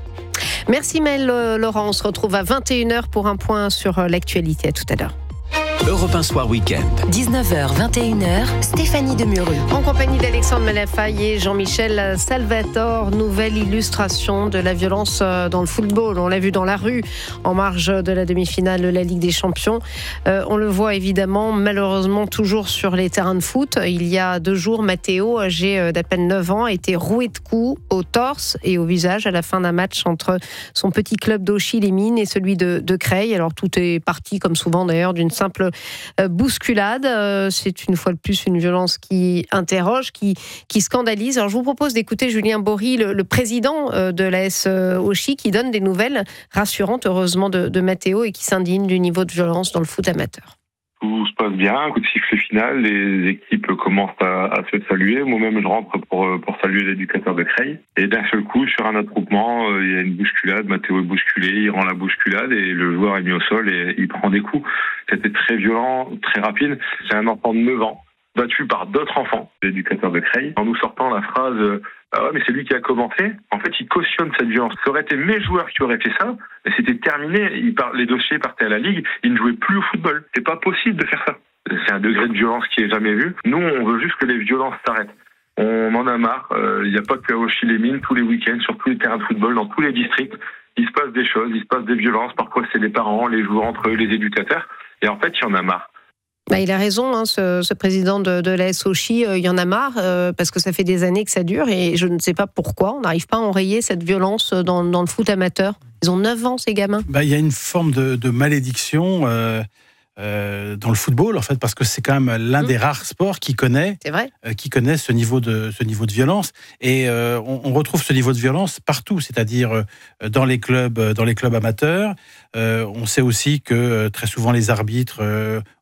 [SPEAKER 8] Merci Maëlle Laurent. On se retrouve à vingt et une heures pour un point sur l'actualité. À tout à l'heure.
[SPEAKER 17] Europe un Soir Week-end.
[SPEAKER 13] dix-neuf heures, vingt et une heures, Stéphanie Demureux.
[SPEAKER 8] En compagnie d'Alexandre Malafaille et Jean-Michel Salvatore, nouvelle illustration de la violence dans le football. On l'a vu dans la rue, en marge de la demi-finale de la Ligue des Champions. Euh, on le voit évidemment, malheureusement, toujours sur les terrains de foot. Il y a deux jours, Matteo, âgé d'à peine neuf ans, a été roué de coups au torse et au visage à la fin d'un match entre son petit club d'Auchy-les-Mines et celui de, de Creil. Alors tout est parti, comme souvent d'ailleurs, d'une simple bousculade. C'est une fois de plus une violence qui interroge, qui, qui scandalise. Alors je vous propose d'écouter Julien Bory, le, le président de l'A S Auchy, qui donne des nouvelles rassurantes, heureusement, de, de Matteo et qui s'indigne du niveau de violence dans le foot amateur.
[SPEAKER 3] Tout se passe bien, coup de sifflet final, les équipes commencent à, à se saluer. Moi-même, je rentre pour, pour saluer l'éducateur de Creil. Et d'un seul coup, sur un attroupement, il y a une bousculade. Matteo est bousculé, il rend la bousculade et le joueur est mis au sol et il prend des coups. C'était très violent, très rapide. C'est un enfant de neuf ans, battu par d'autres enfants, l'éducateur de Creil. En nous sortant la phrase « Ah ouais, mais c'est lui qui a commencé », en fait, il cautionne cette violence. Ça aurait été mes joueurs qui auraient fait ça, mais c'était terminé. Ils par... Les dossiers partaient à la Ligue, ils ne jouaient plus au football. C'est pas possible de faire ça. C'est un degré de violence qui est jamais vu. Nous, on veut juste que les violences s'arrêtent. On en a marre. Il n'y a pas que à Auchy-les-Mines, tous les week-ends, sur tous les terrains de football, dans tous les districts, il se passe des choses, il se passe des violences. Parfois, c'est les parents, les joueurs entre eux, les éducateurs. Et en fait, il y en a marre.
[SPEAKER 8] Bah, il a raison, hein, ce, ce président de, de l'A S Auchy, euh, il y en a marre, euh, parce que ça fait des années que ça dure, et je ne sais pas pourquoi, on n'arrive pas à enrayer cette violence dans, dans le foot amateur. Ils ont neuf ans, ces gamins.
[SPEAKER 22] Bah, il y a une forme de, de malédiction euh, euh, dans le football, en fait, parce que c'est quand même l'un mmh. des rares sports qui connaît,
[SPEAKER 8] c'est vrai.
[SPEAKER 22] Euh, qui connaît ce niveau de, ce niveau de violence. Et euh, on, on retrouve ce niveau de violence partout, c'est-à-dire euh, dans les clubs, dans les clubs amateurs. Euh, on sait aussi que euh, très souvent les arbitres euh, ont,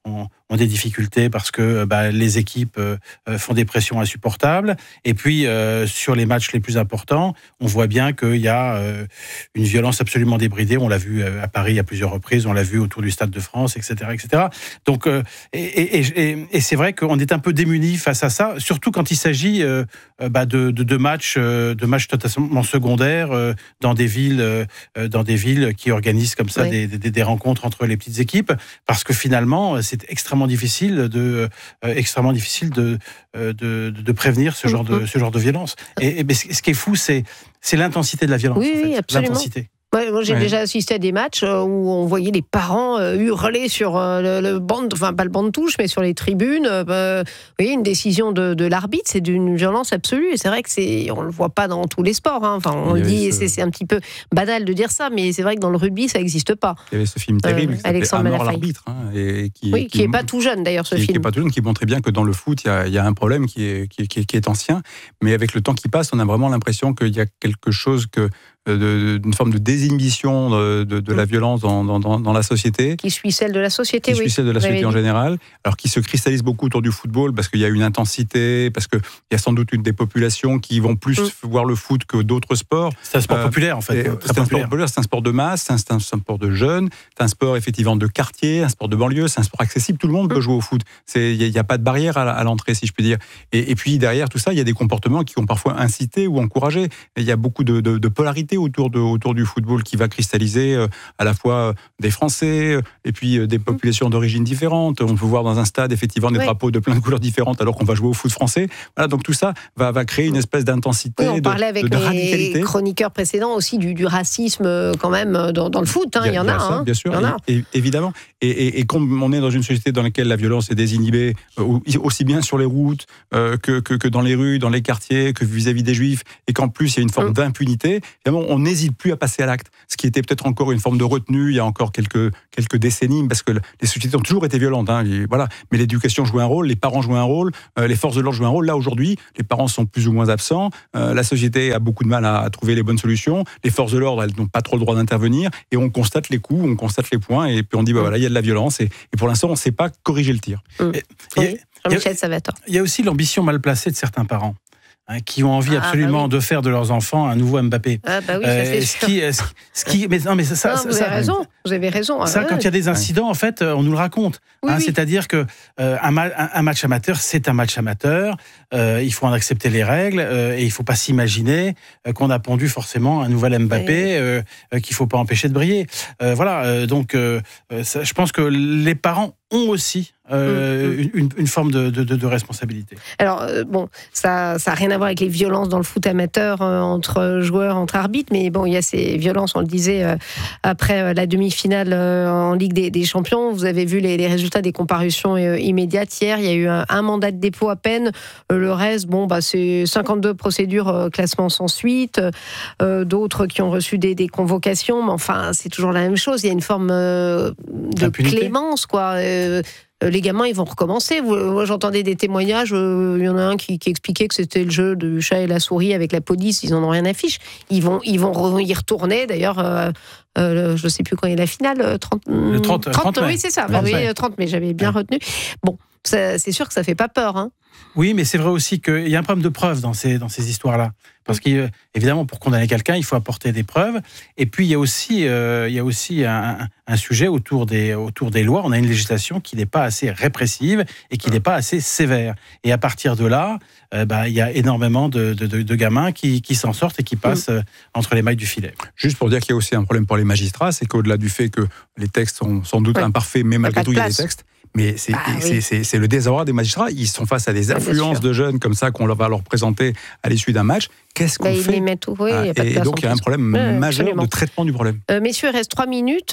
[SPEAKER 22] ont des difficultés parce que bah, les équipes euh, font des pressions insupportables. Et puis, euh, sur les matchs les plus importants, on voit bien qu'il y a euh, une violence absolument débridée. On l'a vu à Paris à plusieurs reprises, on l'a vu autour du Stade de France, et cetera, et cetera. Donc, euh, et, et, et, et c'est vrai qu'on est un peu démunis face à ça, surtout quand il s'agit euh, bah, de, de, de matchs, euh, de matchs totalement secondaires euh, dans des villes, euh, dans des villes qui organisent comme ça oui. des, des, des rencontres entre les petites équipes, parce que finalement, c'est extrêmement difficile de, euh, extrêmement difficile de, euh, de, de prévenir ce genre de, ce genre de violence. Et, et ce qui est fou, c'est, c'est l'intensité de la violence.
[SPEAKER 8] Oui,
[SPEAKER 22] en fait.
[SPEAKER 8] oui, absolument.
[SPEAKER 22] L'intensité.
[SPEAKER 8] Ouais, moi, j'ai ouais. déjà assisté à des matchs où on voyait les parents hurler sur le, le banc, enfin pas le banc de touche, mais sur les tribunes. Euh, vous voyez, une décision de, de l'arbitre, c'est d'une violence absolue. Et c'est vrai que c'est, on le voit pas dans tous les sports. Hein. Enfin, on le dit, ce... c'est, c'est un petit peu banal de dire ça, mais c'est vrai que dans le rugby, ça n'existe pas.
[SPEAKER 15] Il y avait ce film terrible, euh, qui
[SPEAKER 8] Alexandre
[SPEAKER 15] Amor l'arbitre, hein, et qui,
[SPEAKER 8] oui, qui, qui est pas tout jeune d'ailleurs, ce
[SPEAKER 15] qui,
[SPEAKER 8] film.
[SPEAKER 15] Qui est pas tout jeune, qui montrait bien que dans le foot, il y a, il y a un problème qui est, qui, qui, qui est ancien, mais avec le temps qui passe, on a vraiment l'impression qu'il y a quelque chose que De, d'une forme de désinhibition de, de, de la violence dans, dans, dans la société.
[SPEAKER 8] Qui suit celle de la société,
[SPEAKER 15] qui
[SPEAKER 8] oui.
[SPEAKER 15] Qui suit celle de la société en général, alors qui se cristallise beaucoup autour du football, parce qu'il y a une intensité, parce qu'il y a sans doute une des populations qui vont plus mm. voir le foot que d'autres sports.
[SPEAKER 22] C'est un sport euh, populaire, en fait.
[SPEAKER 15] C'est, c'est un sport populaire, c'est un sport de masse, c'est un, c'est un, c'est un sport de jeunes, c'est un sport effectivement de quartier, un sport de banlieue, c'est un sport accessible, tout le monde mm. peut jouer au foot. Il n'y a, a pas de barrière à, à l'entrée, si je puis dire. Et, et puis derrière tout ça, il y a des comportements qui ont parfois incité ou encouragé. Il y a beaucoup de, de, de polarité autour de autour du football qui va cristalliser euh, à la fois des Français euh, et puis euh, des populations d'origine différentes. On peut voir dans un stade effectivement des oui. drapeaux de plein de couleurs différentes alors qu'on va jouer au foot français. Voilà, donc tout ça va, va créer une espèce d'intensité,
[SPEAKER 8] oui, on
[SPEAKER 15] de,
[SPEAKER 8] parlait avec
[SPEAKER 15] de, de
[SPEAKER 8] les
[SPEAKER 15] radicalité.
[SPEAKER 8] Chroniqueurs précédents aussi du, du racisme quand même dans, dans le foot. Hein, il y, y en a,
[SPEAKER 15] ça,
[SPEAKER 8] hein,
[SPEAKER 15] bien sûr,
[SPEAKER 8] il y en a.
[SPEAKER 15] Et, et, évidemment. Et, et, et comme on est dans une société dans laquelle la violence est désinhibée, euh, aussi bien sur les routes euh, que, que, que dans les rues, dans les quartiers, que vis-à-vis des Juifs, et qu'en plus il y a une forme mmh. d'impunité, évidemment, on n'hésite plus à passer à l'acte. Ce qui était peut-être encore une forme de retenue il y a encore quelques, quelques décennies, parce que les sociétés ont toujours été violentes. Hein, et voilà. Mais l'éducation joue un rôle, les parents jouent un rôle, euh, les forces de l'ordre jouent un rôle. Là, aujourd'hui, les parents sont plus ou moins absents, euh, la société a beaucoup de mal à, à trouver les bonnes solutions, les forces de l'ordre, elles n'ont pas trop le droit d'intervenir, et on constate les coups, on constate les points, et puis on dit, bah, voilà, il y a de la violence, et, et pour l'instant, on ne sait pas corriger le tir.
[SPEAKER 8] Mmh. Et, oui. Jean-Michel Savator.
[SPEAKER 22] Il y a aussi l'ambition mal placée de certains parents. Hein, qui ont envie ah, absolument bah oui. de faire de leurs enfants un nouveau Mbappé.
[SPEAKER 8] Ah bah oui, ça euh, c'est
[SPEAKER 22] ce qui, ce, ce qui, mais non, mais ça,
[SPEAKER 8] non,
[SPEAKER 22] ça,
[SPEAKER 8] vous
[SPEAKER 22] ça,
[SPEAKER 8] avez raison. Vous avez raison.
[SPEAKER 22] Ça,
[SPEAKER 8] ah,
[SPEAKER 22] quand il y a des incidents, en fait, on nous le raconte. Oui, hein, oui. C'est-à-dire que euh, un, ma- un match amateur, c'est un match amateur. Euh, il faut en accepter les règles euh, et il ne faut pas s'imaginer euh, qu'on a pondu forcément un nouvel Mbappé oui. euh, euh, qu'il ne faut pas empêcher de briller. Euh, voilà. Euh, donc, euh, ça, je pense que les parents ont aussi euh, mmh. une, une forme de, de, de responsabilité.
[SPEAKER 8] Alors, euh, bon, ça n'a rien à voir avec les violences dans le foot amateur euh, entre joueurs, entre arbitres, mais bon, il y a ces violences, on le disait, euh, après euh, la demi-finale euh, en Ligue des, des Champions. Vous avez vu les, les résultats des comparutions euh, immédiates hier. Il y a eu un, un mandat de dépôt à peine. Euh, le reste, bon, bah, c'est cinquante-deux procédures euh, classement sans suite. Euh, d'autres qui ont reçu des, des convocations. Mais enfin, c'est toujours la même chose. Il y a une forme euh, de Impunité. Clémence, quoi. Euh, les gamins, ils vont recommencer. Moi, j'entendais des témoignages. Il y en a un qui, qui expliquait que c'était le jeu du chat et la souris avec la police. Ils n'en ont rien à fiche. Ils vont, ils vont y retourner. D'ailleurs, euh, euh, je ne sais plus quand est la finale. trente,
[SPEAKER 22] le trente, trente, trente mai.
[SPEAKER 8] Oui, c'est ça. Oui, trente mai, j'avais bien ouais. retenu. Bon, ça, c'est sûr que ça ne fait pas peur. Hein.
[SPEAKER 22] Oui, mais c'est vrai aussi qu'il y a un problème de preuve dans ces, dans ces histoires-là. Parce qu'évidemment, pour condamner quelqu'un, il faut apporter des preuves. Et puis, il y a aussi, euh, il y a aussi un, un sujet autour des, autour des lois. On a une législation qui n'est pas assez répressive et qui n'est pas assez sévère. Et à partir de là, euh, bah, il y a énormément de, de, de, de gamins qui, qui s'en sortent et qui passent euh, entre les mailles du filet.
[SPEAKER 15] Juste pour dire qu'il y a aussi un problème pour les magistrats, c'est qu'au-delà du fait que les textes sont sans doute ouais. imparfaits, mais malgré tout, il y a des textes. Mais c'est, ah, c'est, oui. c'est, c'est le désarroi des magistrats. Ils sont face à des influences de jeunes comme ça qu'on va leur présenter à l'issue d'un match. Qu'est-ce qu'on bah, fait
[SPEAKER 8] les tout, oui, ah,
[SPEAKER 15] y a pas Et donc, il y a un problème ouais, majeur absolument. de traitement du problème.
[SPEAKER 8] Euh, messieurs, il reste trois minutes.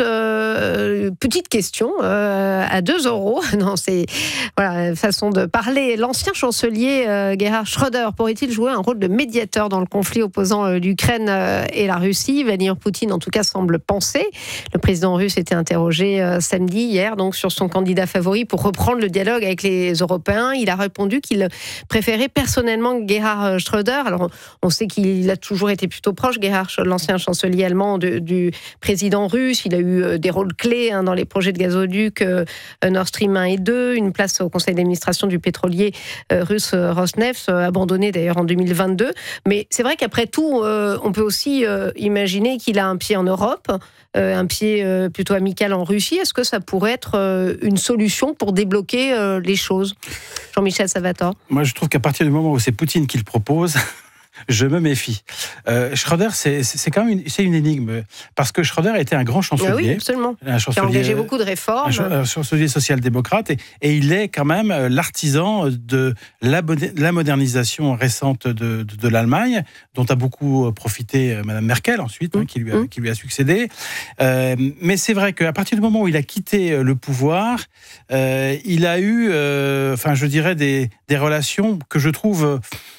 [SPEAKER 8] Euh, petite question euh, à deux euros. Non, c'est voilà, façon de parler. L'ancien chancelier euh, Gerhard Schröder pourrait-il jouer un rôle de médiateur dans le conflit opposant euh, l'Ukraine euh, et la Russie ? Vladimir Poutine, en tout cas, semble penser. Le président russe était interrogé euh, samedi, hier, donc, sur son candidat favori pour reprendre le dialogue avec les Européens. Il a répondu qu'il préférait personnellement Gerhard Schröder. Alors, on sait qu'il a toujours été plutôt proche, Gerhard Schröder, l'ancien chancelier allemand, de, du président russe. Il a eu des rôles clés hein, dans les projets de gazoduc euh, Nord Stream un et deux, une place au conseil d'administration du pétrolier euh, russe Rosneft, euh, abandonné d'ailleurs en deux mille vingt-deux. Mais c'est vrai qu'après tout, euh, on peut aussi euh, imaginer qu'il a un pied en Europe, euh, un pied euh, plutôt amical en Russie. Est-ce que ça pourrait être euh, une solution pour débloquer euh, les choses? Jean-Michel Salvatore.
[SPEAKER 22] Moi, je trouve qu'à partir du moment où c'est Poutine qui le propose, je me méfie. Euh, Schröder, c'est, c'est quand même une, c'est une énigme, parce que Schröder était un grand chancelier.
[SPEAKER 8] Ah oui, absolument.
[SPEAKER 22] Un chancelier,
[SPEAKER 8] qui a engagé beaucoup de réformes.
[SPEAKER 22] Un, un chancelier social-démocrate, et, et il est quand même l'artisan de la, la modernisation récente de, de, de l'Allemagne, dont a beaucoup profité Mme Merkel ensuite, mmh. hein, qui, lui a, mmh. qui lui a succédé. Euh, mais c'est vrai qu'à partir du moment où il a quitté le pouvoir, euh, il a eu, euh, enfin, je dirais, des, des relations que je trouve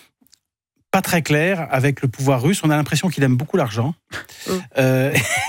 [SPEAKER 22] pas très clair avec le pouvoir russe. On a l'impression qu'il aime beaucoup l'argent. Mmh. Euh,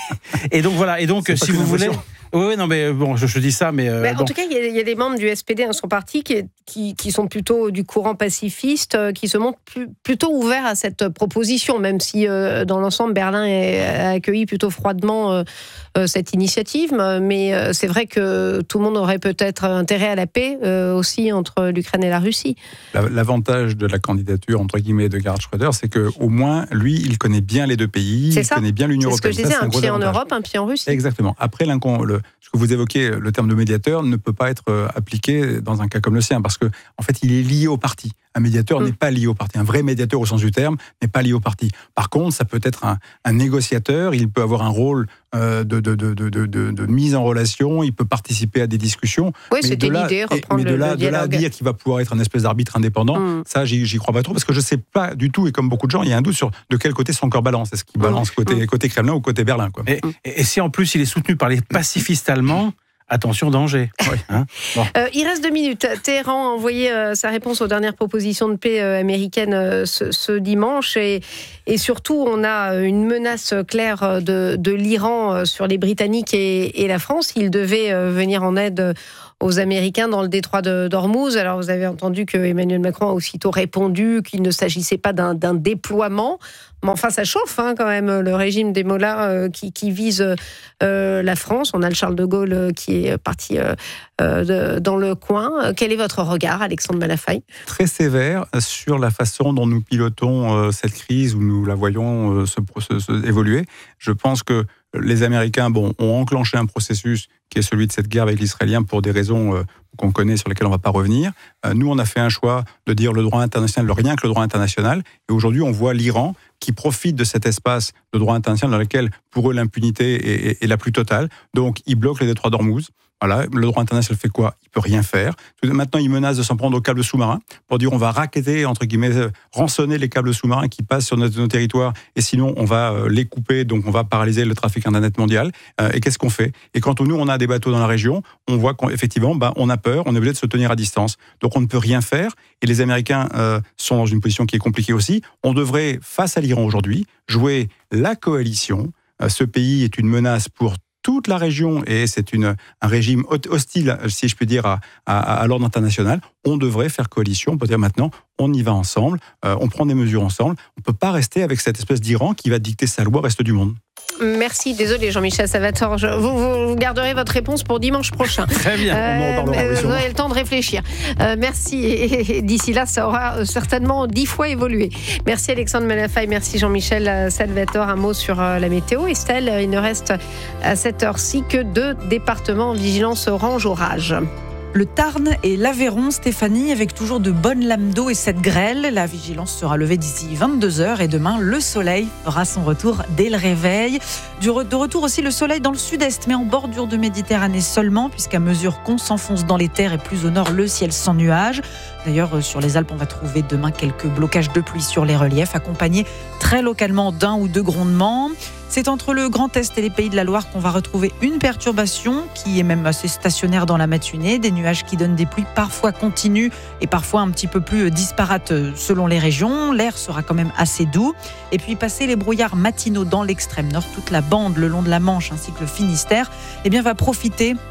[SPEAKER 22] et donc voilà. Et donc, si vous voulez, oui, oui, non, mais bon, je, je dis ça, mais, euh,
[SPEAKER 8] mais en
[SPEAKER 22] bon.
[SPEAKER 8] tout cas, il y, y a des membres du S P D, hein, son parti, qui, qui, qui sont plutôt du courant pacifiste, euh, qui se montrent plus, plutôt ouverts à cette proposition, même si euh, dans l'ensemble, Berlin est, a accueilli plutôt froidement euh, euh, cette initiative. Mais euh, c'est vrai que tout le monde aurait peut-être intérêt à la paix euh, aussi entre l'Ukraine et la Russie.
[SPEAKER 15] L'avantage de la candidature entre guillemets de Gerhard Schröder, c'est que au moins lui, il connaît bien les deux pays,
[SPEAKER 8] c'est
[SPEAKER 15] il
[SPEAKER 8] ça.
[SPEAKER 15] connaît bien l'Union
[SPEAKER 8] européenne. C'est ce que je disais,
[SPEAKER 15] ça,
[SPEAKER 8] un pied en Europe, un pied en Russie.
[SPEAKER 15] Exactement. Après, le, ce que vous évoquez, le terme de médiateur ne peut pas être appliqué dans un cas comme le sien, parce que en fait, il est lié au parti. Un médiateur mmh. n'est pas lié au parti. Un vrai médiateur au sens du terme n'est pas lié au parti. Par contre, ça peut être un, un négociateur, il peut avoir un rôle euh, de, de, de, de, de, de mise en relation, il peut participer à des discussions.
[SPEAKER 8] Oui, mais c'était l'idée, reprendre
[SPEAKER 15] mais de
[SPEAKER 8] le,
[SPEAKER 15] là,
[SPEAKER 8] le dialogue.
[SPEAKER 15] De là à dire qu'il va pouvoir être un espèce d'arbitre indépendant, mmh. ça, j'y, j'y crois pas trop, parce que je sais pas du tout, et comme beaucoup de gens, il y a un doute sur de quel côté son corps balance. Est-ce qu'il balance mmh. côté, mmh. côté Kremlin ou côté Berlin, quoi.
[SPEAKER 22] Et, et, et si en plus il est soutenu par les pacifistes allemands, attention, danger. Oui, hein bon.
[SPEAKER 8] euh, il reste deux minutes. Téhéran a envoyé euh, sa réponse aux dernières propositions de paix euh, américaines euh, ce, ce dimanche. Et, et surtout, on a une menace claire de, de l'Iran euh, sur les Britanniques et, et la France. Ils devaient euh, venir en aide aux Américains dans le détroit de d'Ormuz. Alors, vous avez entendu que Emmanuel Macron a aussitôt répondu qu'il ne s'agissait pas d'un, d'un déploiement. Mais enfin, ça chauffe hein, quand même, le régime des mollahs euh, qui, qui vise euh, la France. On a le Charles de Gaulle euh, qui est parti euh, euh, de, dans le coin. Quel est votre regard, Alexandre Malafaille ?
[SPEAKER 15] Très sévère sur la façon dont nous pilotons euh, cette crise, où nous la voyons euh, se, se, se évoluer. Je pense que les Américains bon, ont enclenché un processus qui est celui de cette guerre avec l'Israélien pour des raisons euh, qu'on connaît, sur lesquelles on ne va pas revenir. Euh, nous, on a fait un choix de dire le droit international, le rien que le droit international. Et aujourd'hui, on voit l'Iran qui profite de cet espace de droit international dans lequel, pour eux, l'impunité est, est, est la plus totale. Donc, ils bloquent les détroits d'Ormuz. Voilà, le droit international fait quoi ? Il peut rien faire. Maintenant, il menace de s'en prendre aux câbles sous-marins pour dire on va racketter, entre guillemets, rançonner les câbles sous-marins qui passent sur notre, nos territoires, et sinon on va les couper, donc on va paralyser le trafic internet mondial. Euh, et qu'est-ce qu'on fait ? Et quand nous, on a des bateaux dans la région, on voit qu'effectivement, bah, on a peur, on est obligé de se tenir à distance. Donc on ne peut rien faire, et les Américains euh, sont dans une position qui est compliquée aussi. On devrait, face à l'Iran aujourd'hui, jouer la coalition. Euh, ce pays est une menace pour toute la région, et c'est une, un régime hostile, si je puis dire, à, à, à l'ordre international. On devrait faire coalition, on peut dire maintenant, on y va ensemble, euh, on prend des mesures ensemble. On ne peut pas rester avec cette espèce d'Iran qui va dicter sa loi au reste du monde.
[SPEAKER 8] Merci, désolé Jean-Michel Salvatore. Je, vous, vous garderez votre réponse pour dimanche prochain.
[SPEAKER 22] Très bien,
[SPEAKER 8] euh,
[SPEAKER 22] on en reparlera.
[SPEAKER 8] Vous aurez le temps de réfléchir. Euh, merci, et, et d'ici là, ça aura certainement dix fois évolué. Merci Alexandre Malafaille, merci Jean-Michel Salvatore. Un mot sur la météo. Estelle, il ne reste à cette heure-ci que deux départements en vigilance orange orage.
[SPEAKER 9] Le Tarn et l'Aveyron, Stéphanie, avec toujours de bonnes lames d'eau et cette grêle. La vigilance sera levée d'ici vingt-deux heures et demain, le soleil fera son retour dès le réveil. De retour aussi le soleil dans le sud-est, mais en bordure de Méditerranée seulement, puisqu'à mesure qu'on s'enfonce dans les terres et plus au nord, le ciel sans nuages. D'ailleurs, sur les Alpes, on va trouver demain quelques blocages de pluie sur les reliefs, accompagnés très localement d'un ou deux grondements. C'est entre le Grand Est et les Pays de la Loire qu'on va retrouver une perturbation qui est même assez stationnaire dans la matinée. Des nuages qui donnent des pluies parfois continues et parfois un petit peu plus disparates selon les régions. L'air sera quand même assez doux. Et puis, passer les brouillards matinaux dans l'extrême nord, toute la bande le long de la Manche ainsi que le Finistère, eh bien, va profiter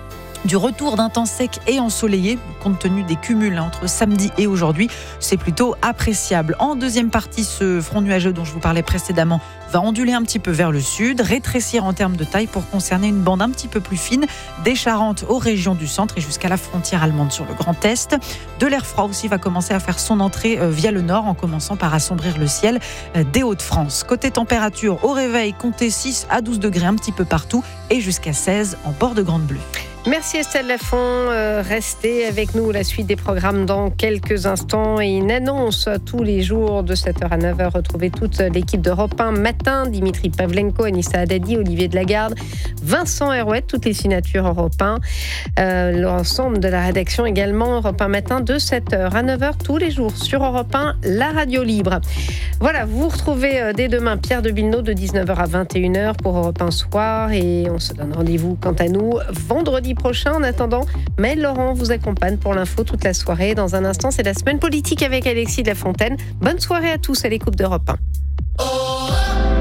[SPEAKER 9] Du retour d'un temps sec et ensoleillé, compte tenu des cumuls entre samedi et aujourd'hui, c'est plutôt appréciable. En deuxième partie, ce front nuageux dont je vous parlais précédemment va onduler un petit peu vers le sud, rétrécir en termes de taille pour concerner une bande un petit peu plus fine des Charentes aux régions du centre et jusqu'à la frontière allemande sur le Grand Est. De l'air froid aussi va commencer à faire son entrée via le nord en commençant par assombrir le ciel des Hauts-de-France. Côté température, au réveil, comptez six à douze degrés un petit peu partout et jusqu'à seize en bord de Grande Bleue.
[SPEAKER 8] Merci Estelle Lafont, euh, restez avec nous, la suite des programmes dans quelques instants et une annonce tous les jours de sept heures à neuf heures. Retrouvez toute l'équipe d'Europe un matin, Dimitri Pavlenko, Anissa Haddadi, Olivier Delagarde, Vincent Herouette, toutes les signatures Europe un, euh, l'ensemble de la rédaction également Europe un matin de sept heures à neuf heures tous les jours sur Europe un, la radio libre. Voilà, vous retrouvez dès demain Pierre de Villeneuve de dix-neuf heures à vingt et une heures pour Europe un Soir et on se donne rendez-vous quant à nous vendredi prochain. En attendant, Maëlle Laurent vous accompagne pour l'info toute la soirée. Dans un instant, c'est la semaine politique avec Alexis de la Fontaine. Bonne soirée à tous à l'écoute d'Europe un. Europe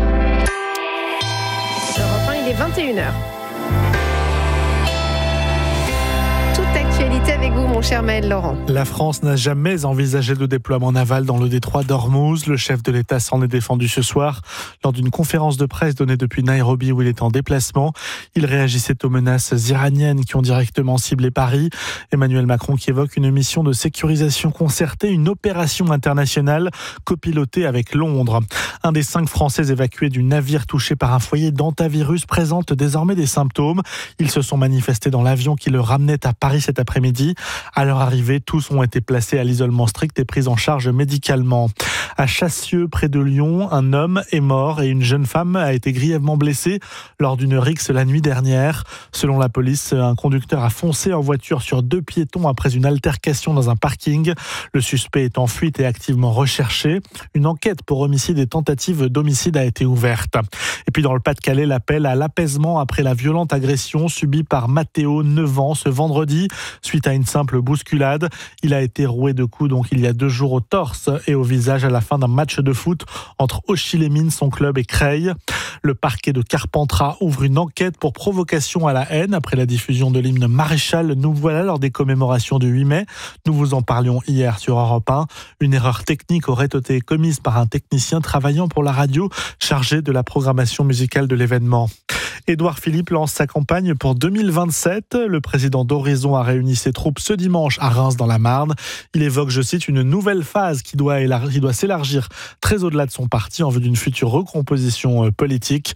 [SPEAKER 8] un, il est vingt et une heures. Avec vous, mon cher Maëlle Laurent.
[SPEAKER 1] La France n'a jamais envisagé de déploiement naval dans le détroit d'Ormuz. Le chef de l'État s'en est défendu ce soir lors d'une conférence de presse donnée depuis Nairobi où il est en déplacement. Il réagissait aux menaces iraniennes qui ont directement ciblé Paris. Emmanuel Macron qui évoque une mission de sécurisation concertée, une opération internationale copilotée avec Londres. Un des cinq Français évacués du navire touché par un foyer d'hantavirus présente désormais des symptômes. Ils se sont manifestés dans l'avion qui le ramenait à Paris cet après-midi. À leur arrivée, tous ont été placés à l'isolement strict et pris en charge médicalement. À Chassieux, près de Lyon, un homme est mort et une jeune femme a été grièvement blessée lors d'une rixe la nuit dernière. Selon la police, un conducteur a foncé en voiture sur deux piétons après une altercation dans un parking. Le suspect est en fuite et activement recherché. Une enquête pour homicide et tentative d'homicide a été ouverte. Et puis dans le Pas-de-Calais, l'appel à l'apaisement après la violente agression subie par Mathéo, neuf ans, ce vendredi, suite à une simple bousculade. Il a été roué de coups donc il y a deux jours au torse et au visage à la fin d'un match de foot entre Auchy-les-Mines, son club, et Creil. Le parquet de Carpentras ouvre une enquête pour provocation à la haine après la diffusion de l'hymne Maréchal. Nous voilà lors des commémorations du huit mai. Nous vous en parlions hier sur Europe un. Une erreur technique aurait été commise par un technicien travaillant pour la radio chargé de la programmation musicale de l'événement. Édouard Philippe lance sa campagne pour deux mille vingt-sept. Le président d'Horizon a réuni ses troupes ce dimanche à Reims dans la Marne. Il évoque, je cite, une nouvelle phase qui doit, élargir, qui doit s'élargir très au-delà de son parti en vue d'une future recomposition politique.